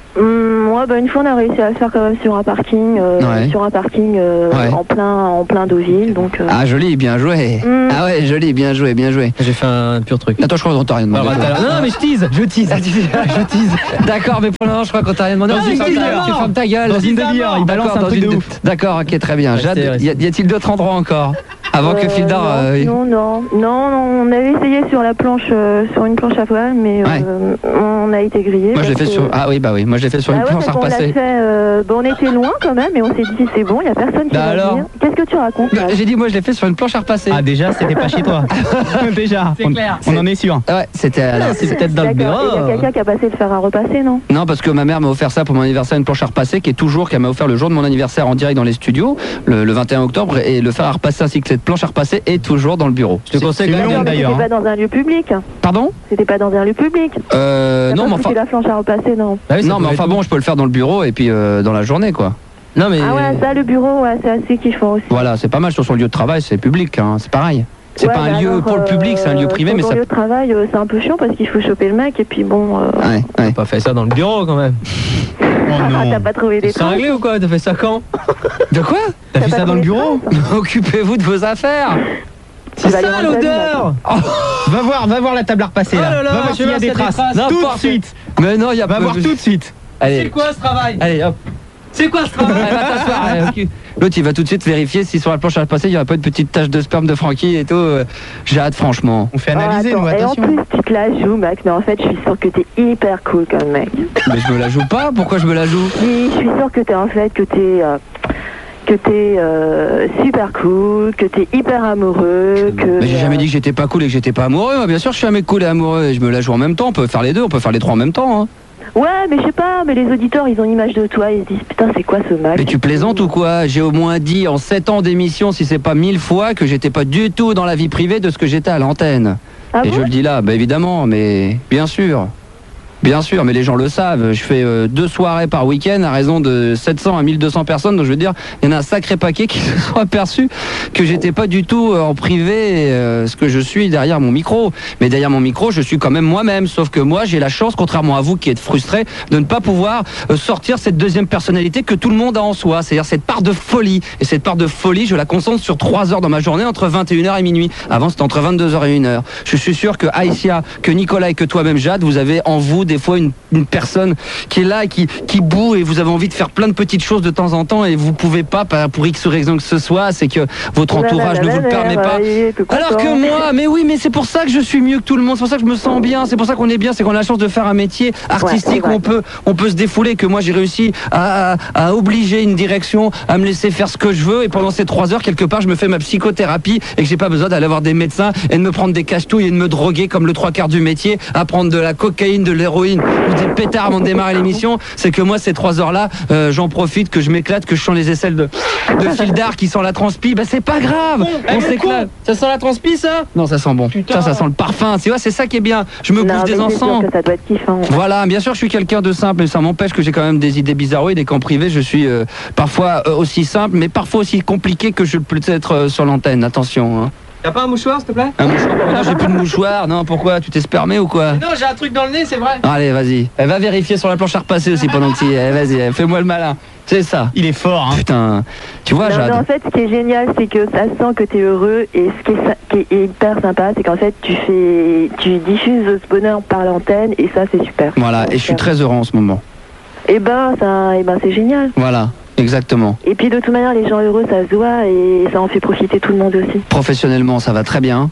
Hum, ouais, bah une fois on a réussi à le faire quand même sur un parking, euh, ouais. sur un parking euh, ouais. en plein, en plein Deauville, donc. Euh... Ah joli, bien joué. Mmh. Ah ouais, joli, bien joué, bien joué. J'ai fait un pur truc. Attends, je crois qu'on t'a rien demandé. Non, non, non, mais je tease, je tease, je tease. D'accord, mais pour le moment, je crois qu'on t'a rien demandé. Dans non, une demi-heure. Tu fermes ta gueule. Dans une demi-heure, il balance un truc de ouf. D'accord, ok, très bien. Jade, y a-t-il d'autres endroits encore avant euh, que Fildar non, euh... non, non, non, non, on avait essayé sur la planche, euh, sur une planche à voile, mais ouais. euh, on a été grillé. Moi, je l'ai fait que... sur. Ah oui, bah oui, moi je l'ai fait sur bah une ouais, planche à repasser. On, euh, bon, on était loin quand même, mais on s'est dit c'est bon, il y a personne qui bah va alors venir. Qu'est-ce que tu racontes? bah, J'ai dit moi je l'ai fait sur une planche à repasser. Ah déjà, c'était pas chez toi. Déjà, c'est on, clair. on en est sûr. Ouais, c'était. Alors, c'est peut-être dans le bureau. Il y a quelqu'un qui a passé le fer à repasser, non? Non, parce que ma mère m'a offert ça pour mon anniversaire, une planche à repasser qui est toujours qu'elle m'a offert le jour de mon anniversaire en direct dans les studios, le, le vingt et un octobre, et le fer à repasser ainsi que cette planche à repasser est toujours dans le bureau. Je te conseille quand même d'ailleurs. C'était pas dans un lieu public. Pardon? C'était pas dans un lieu public. Euh, non, mais enfin. la planche à repasser, non. Ah oui, non, mais enfin bon, je peux le faire dans le bureau et puis euh, dans la journée, quoi. Non mais. Ah ouais, ça, le bureau, ouais, c'est assez kiffant aussi. Voilà, c'est pas mal sur son lieu de travail, c'est public, hein, c'est pareil. C'est ouais, pas un bah lieu alors, pour le public, c'est un lieu privé, euh, mais ça. ça. Le lieu de travail, euh, c'est un peu chiant parce qu'il faut choper le mec et puis bon. Euh... Ouais, ouais. T'as pas fait ça dans le bureau quand même. Oh non. T'as pas trouvé des traces? C'est réglé ou quoi? T'as fait ça quand? De quoi? T'as fait ça dans le bureau? Occupez-vous de vos affaires. C'est ça l'odeur. Va voir, va voir la table à repasser là. Oh là là, va voir s'il y a des traces. Tout de suite. Mais non, il y a pas. Va voir tout de suite. Allez. C'est quoi ce travail? Allez, hop. C'est quoi ce travail? Allez, va t'asseoir, allez, okay. L'autre, il va tout de suite vérifier si sur la planche à repasser, il n'y aura pas une petite tache de sperme de Francky et tout. J'ai hâte, franchement. On fait analyser, oh, nous, attention. Et en plus, tu te la joues, mec, mais en fait, je suis sûr que t'es hyper cool comme mec. Mais je me la joue pas? Pourquoi je me la joue? Oui, je suis sûr que t'es en fait, que t'es... Euh... que t'es euh, super cool, que t'es hyper amoureux, que... Mais j'ai jamais dit que j'étais pas cool et que j'étais pas amoureux. Bien sûr, je suis un mec cool et amoureux et je me la joue en même temps. On peut faire les deux, on peut faire les trois en même temps. Hein. Ouais, mais je sais pas, mais les auditeurs, ils ont une image de toi, ils se disent, putain, c'est quoi ce mec? Mais tu plaisantes ou quoi? J'ai au moins dit en sept ans d'émission, si c'est pas mille fois, que j'étais pas du tout dans la vie privée de ce que j'étais à l'antenne. Ah et bon? je le dis là, bah évidemment, mais bien sûr. Bien sûr, mais les gens le savent. Je fais euh, deux soirées par week-end à raison de sept cents à mille deux cents personnes. Donc je veux dire, il y en a un sacré paquet qui se sont aperçus que j'étais pas du tout euh, en privé euh, ce que je suis derrière mon micro. Mais derrière mon micro, je suis quand même moi-même. Sauf que moi, j'ai la chance, contrairement à vous qui êtes frustrés, de ne pas pouvoir euh, sortir cette deuxième personnalité que tout le monde a en soi. C'est-à-dire cette part de folie. Et cette part de folie, je la concentre sur trois heures dans ma journée, entre vingt et une heures et minuit. Avant, c'était entre vingt-deux heures et une heure. Je suis sûr que Aïssia, que Nicolas et que toi-même, Jade, vous avez en vous des fois une, une personne qui est là et qui, qui boue et vous avez envie de faire plein de petites choses de temps en temps et vous pouvez pas, pour X raison que ce soit, c'est que votre entourage ne vous le permet pas. Alors que moi, mais oui, mais c'est pour ça que je suis mieux que tout le monde, c'est pour ça que je me sens bien, c'est pour ça qu'on est bien, c'est qu'on a la chance de faire un métier artistique où on peut, on peut se défouler, que moi j'ai réussi à, à, à obliger une direction à me laisser faire ce que je veux et pendant ces trois heures, quelque part, je me fais ma psychothérapie et que j'ai pas besoin d'aller voir des médecins et de me prendre des cache-touilles et de me droguer comme le trois quarts du métier, à prendre de la cocaïne, de l'héroïne ou des pétards avant de démarrer l'émission. C'est que moi, ces trois heures-là, euh, j'en profite, que je m'éclate, que je sens les aisselles de, de Fildar qui sent la transpi. Bah, c'est pas grave. On s'éclate. Ça sent la transpi, ça? Non, ça sent bon. Ça, ça sent le parfum. Tu vois, c'est ça qui est bien. Je me bouffe des encens. Ça doit être kiffant. Voilà, bien sûr, je suis quelqu'un de simple, mais ça m'empêche que j'ai quand même des idées bizarroïdes et qu'en privé, je suis euh, parfois euh, aussi simple, mais parfois aussi compliqué que je peux être euh, sur l'antenne. Attention. Hein. Y'a pas un mouchoir, s'il te plaît? Un mouchoir? Non, j'ai plus de mouchoir. Non, pourquoi? Tu t'es spermé ou quoi? Non, j'ai un truc dans le nez, c'est vrai. Allez, vas-y. Elle va vérifier sur la planche à repasser aussi pendant que tu y es. Vas-y, fais-moi le malin. C'est ça. Il est fort, hein. Putain. Tu vois, non, Jade. mais en fait, ce qui est génial, c'est que ça sent que t'es heureux et ce qui est, qui est hyper sympa, c'est qu'en fait, tu fais, tu diffuses ce bonheur par l'antenne et ça, c'est super. Voilà, et je suis très heureux en ce moment. Et ben, ça, et ben, c'est génial. Voilà. Exactement. Et puis de toute manière, les gens heureux, ça se voit et ça en fait profiter tout le monde aussi. Professionnellement, ça va très bien.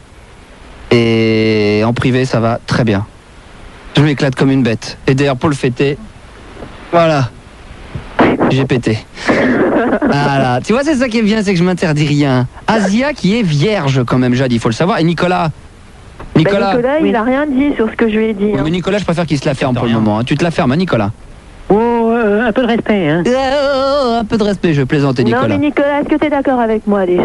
Et en privé, ça va très bien. Je m'éclate comme une bête. Et d'ailleurs, pour le fêter, voilà, j'ai pété. Voilà. Tu vois, c'est ça qui est bien, c'est que je m'interdis rien. Asia qui est vierge quand même, Jade, il faut le savoir. Et Nicolas Nicolas, bah Nicolas oui. Il a rien dit sur ce que je lui ai dit. Oui, hein. Mais Nicolas, je préfère qu'il se la ferme pour le moment. Hein. Tu te la fermes, hein, Nicolas? Oh, euh, un peu de respect, hein. Oh, un peu de respect, je plaisante, Nicolas. Non, mais Nicolas, est-ce que tu es d'accord avec moi déjà?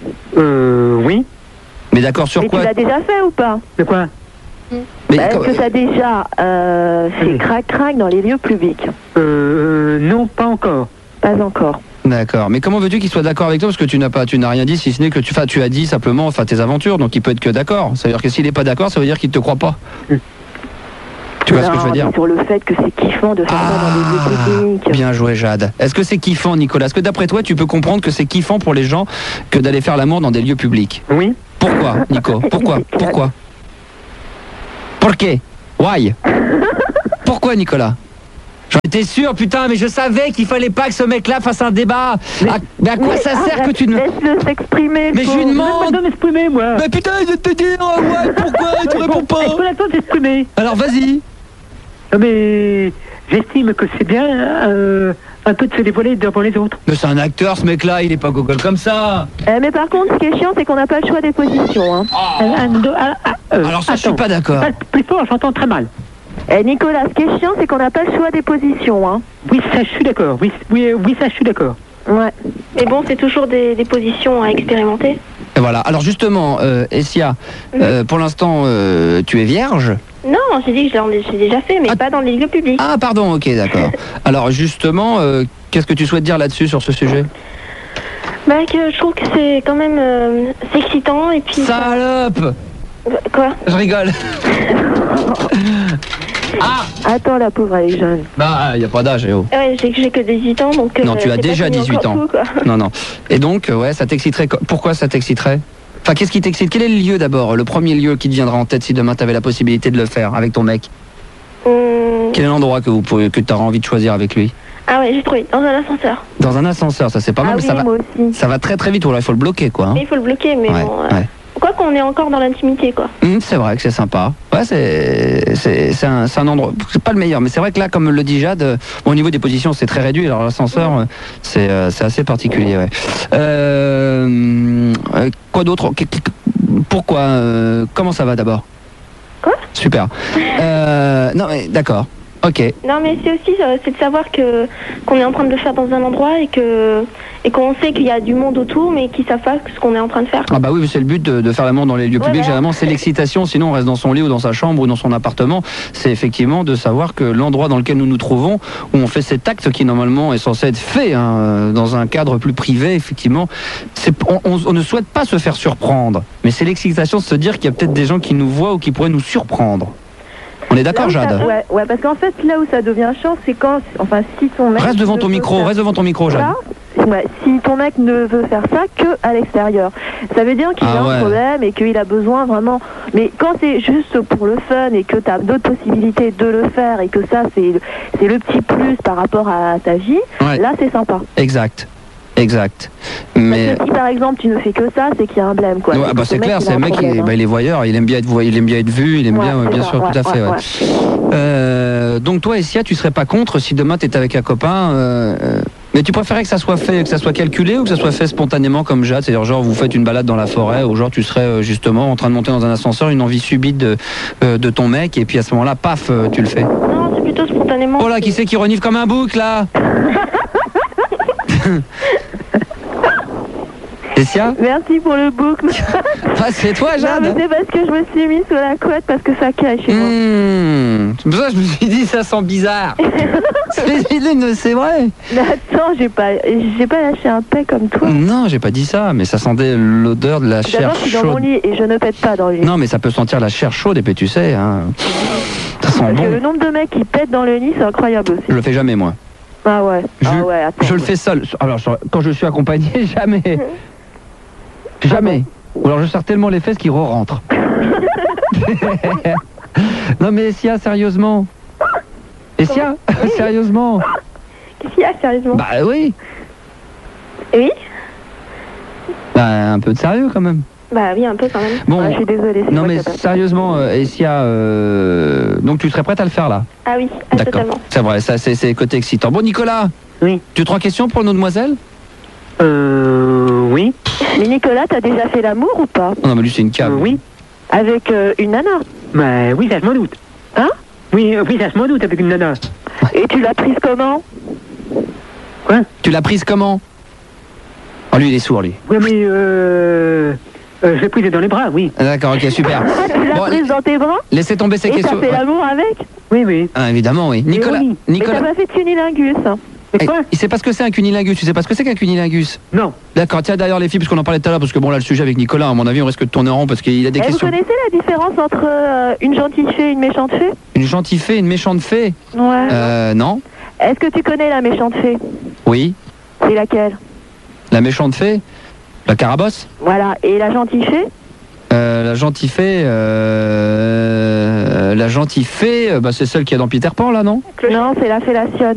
Euh, oui. Mais d'accord sur Mais quoi? tu l'as déjà fait ou pas? De quoi? Mais Est-ce quand- que ça déjà euh, fait crac-crac dans les lieux publics? Euh, non, pas encore. Pas encore. D'accord. Mais comment veux-tu qu'il soit d'accord avec toi? Parce que tu n'as pas, tu n'as rien dit, si ce n'est que tu, enfin, tu as dit simplement, enfin, tes aventures. Donc il peut être que d'accord. Ça veut dire que s'il n'est pas d'accord, ça veut dire qu'il ne te croit pas. Tu vois ce que je veux dire? Non, mais sur le fait que c'est kiffant de faire ça dans les lieux publics. Bien joué, Jade. Est-ce que c'est kiffant, Nicolas? Est-ce que d'après toi, tu peux comprendre que c'est kiffant pour les gens que d'aller faire l'amour dans des lieux publics? Oui. Pourquoi, Nico? Pourquoi? Pourquoi? Pourquoi? Why? Pourquoi, Nicolas? J'en étais sûr, putain, mais je savais qu'il fallait pas que ce mec-là fasse un débat. Mais à, mais à quoi mais ça sert arrête, que tu ne... Laisse-le s'exprimer. Mais je lui demande... Je vais m'exprimer, moi. Mais putain, je te dis, oh, ouais, pourquoi tu réponds pas? Il faut la temps d'exprimer. Alors vas-y. Non, mais j'estime que c'est bien euh, un peu de se dévoiler devant les autres. Mais c'est un acteur, ce mec-là, il est pas gogol comme ça. Euh, mais par contre, ce qui est chiant, c'est qu'on n'a pas le choix des positions. Hein. Un, deux, ah, ah, euh, Alors ça, je suis attends. pas d'accord. Pas plus fort, j'entends très mal. Eh, Nicolas, ce qui est chiant, c'est qu'on n'a pas le choix des positions. Hein. Oui, ça, je suis d'accord. Oui, oui, euh, oui, ça, je suis d'accord. Ouais. Mais bon, c'est toujours des, des positions à expérimenter. Et voilà. Alors justement, euh, Essia, euh, pour l'instant, euh, tu es vierge? Non, j'ai dit que je l'ai j'ai déjà fait, mais pas dans les lieux publics. Ah, pardon, ok, d'accord. Alors justement, euh, qu'est-ce que tu souhaites dire là-dessus, sur ce sujet? Bah, que je trouve que c'est quand même euh, c'est excitant et puis. Salope! Quoi? Je rigole. Ah Attends, la pauvre, elle est jeune. Bah, il y a pas d'âge, eh oh. Ouais, j'ai j'ai que dix-huit ans, donc. Non, euh, tu as c'est pas déjà fini dix-huit encore ans. tout, quoi. Non, non. Et donc, euh, ouais, ça t'exciterait. co- Pourquoi ça t'exciterait? Enfin, qu'est-ce qui t'excite? Quel est le lieu d'abord? Le premier lieu qui te viendra en tête si demain tu avais la possibilité de le faire avec ton mec? Hum, Quel est l'endroit que vous pourriez, que tu auras envie de choisir avec lui? Ah ouais, j'ai trouvé, dans un ascenseur. Dans un ascenseur, ça c'est pas mal, Ah mais oui, ça va, moi aussi. ça va très très vite. Ou alors il faut le bloquer, quoi. hein. Mais il faut le bloquer, mais Ouais, bon. euh, ouais. Quoi qu'on est encore dans l'intimité, quoi. Hum, c'est vrai que c'est sympa. Ouais, c'est c'est c'est un, c'est un endroit. C'est pas le meilleur, mais c'est vrai que là, comme le dit Jade, euh, au niveau des positions, c'est très réduit. Alors l'ascenseur, euh, c'est euh, c'est assez particulier. Ouais. Euh, euh, quoi d'autre? Qu- qu- Pourquoi euh, Comment ça va d'abord? Quoi? Super. Euh, non, mais d'accord. Ok. Non, mais c'est aussi, euh, c'est de savoir que qu'on est en train de le faire dans un endroit et que et qu'on sait qu'il y a du monde autour, mais qu'ils savent pas ce qu'on est en train de faire. Ah bah oui, c'est le but de, de faire l'amour dans les lieux Ouais, publics. voilà. Généralement, c'est l'excitation. Sinon, on reste dans son lit ou dans sa chambre ou dans son appartement. C'est effectivement de savoir que l'endroit dans lequel nous nous trouvons, où on fait cet acte qui normalement est censé être fait hein, dans un cadre plus privé, effectivement, c'est, on, on- on ne souhaite pas se faire surprendre. Mais c'est l'excitation de se dire qu'il y a peut-être des gens qui nous voient ou qui pourraient nous surprendre. On est d'accord, Là où ça- Jade? ouais, ouais, parce qu'en fait, là où ça devient chiant, c'est quand, enfin, si ton mec... Reste devant ne ton veut micro, faire reste devant ton micro, Jade. ça, ouais, si ton mec ne veut faire ça que à l'extérieur, ça veut dire qu'il Ah a ouais. un problème et qu'il a besoin vraiment... Mais quand c'est juste pour le fun et que tu as d'autres possibilités de le faire et que ça, c'est c'est le petit plus par rapport à ta vie, Ouais. là, c'est sympa. Exact. Exact. Mais... Parce que si par exemple tu ne fais que ça, c'est qu'il y a un blême, quoi. Ouais, C'est bah que c'est ton mec, clair, il a c'est un un mec, problème, il, hein. bah, il est voyeur, il aime bien être, vo- il aime bien être vu, il aime Ouais, bien, ouais, c'est bien ça, sûr, ouais, tout à fait. ouais, ouais. ouais. Euh, donc toi, Essia, tu serais pas contre si demain tu étais avec un copain, euh, euh, mais tu préférais que ça soit fait, que ça soit calculé ou que ça soit fait spontanément comme Jade, c'est-à-dire genre vous faites une balade dans la forêt, ou genre tu serais euh, justement en train de monter dans un ascenseur, une envie subite de, euh, de ton mec, et puis à ce moment-là, paf, euh, tu le fais. Non, c'est plutôt spontanément. Oh là, qui c'est qui renifle comme un bouc là? Essia? Merci pour le bouc. Ah, c'est toi, Jade? Non, mais c'est parce que je me suis mis sous la couette parce que ça cache chez moi. Mmh. C'est pour ça que je me suis dit, ça sent bizarre. c'est c'est vrai. Mais attends, j'ai pas, j'ai pas lâché un pet comme toi. Non, j'ai pas dit ça, mais ça sentait l'odeur de la chair D'abord, je suis dans mon chaude. lit et je ne pète pas dans le lit. Non, mais ça peut sentir la chair chaude, et puis tu sais, hein, ça sent Parce que bon. le nombre de mecs qui pètent dans le lit, c'est incroyable aussi. Je le fais jamais, moi. Ah ouais, Je, ah ouais, attends. je le fais seul. Alors, sur- quand je suis accompagné, jamais. Jamais. Ou alors je serre tellement les fesses qu'ils re-rentrent. Non, mais Essia, sérieusement. Essia, sérieusement. Qu'est-ce qu'il y a, sérieusement? Bah oui. Oui? Bah, un peu de sérieux quand même. Bah oui, un peu quand même. Bon, je suis désolée. non mais sérieusement, euh, Essia, euh, donc tu serais prête à le faire là? Ah oui, ah, D'accord, totalement. c'est vrai, ça c'est c'est côté excitant. Bon, Nicolas. Oui. Tu as trois questions pour nos demoiselles? Euh, oui. Mais Nicolas, t'as déjà fait l'amour ou pas? Non, mais lui c'est une cave. Oui. Avec euh, une nana? Bah oui, ça je m'en doute. Hein? Oui, euh, oui, ça je m'en doute avec une nana. Et tu l'as prise comment? Quoi? Tu l'as prise comment? Oh, lui, il est sourd, lui. Oui, mais euh, euh, je l'ai prise dans les bras, oui. D'accord, ok, super. Ah, tu l'as Bon, prise dans tes bras Laissez tomber ces et questions. t'as fait l'amour avec? Oui, oui. Ah, évidemment, oui. Nicolas, Mais oui. Nicolas... Mais t'as pas fait de cunilingus. Eh, il sait pas ce que c'est un cunilingus. Tu sais pas ce que c'est qu'un cunilingus? Non. D'accord, tiens, d'ailleurs, les filles, parce qu'on en parlait tout à l'heure, parce que bon, là, le sujet avec Nicolas, à mon avis, on risque de tourner en rond parce qu'il a des Eh, questions. vous connaissez la différence entre euh, une gentille fée et une méchante fée? Une gentille fée, une méchante fée? Ouais. Euh, non. Est-ce que tu connais la méchante fée? Oui. C'est laquelle? La méchante fée? La carabosse? Voilà. Et la gentille fée? Euh, la gentille fée, euh, la gentille fée, euh, bah, c'est celle qui est dans Peter Pan, là, non? Non, c'est la fellation.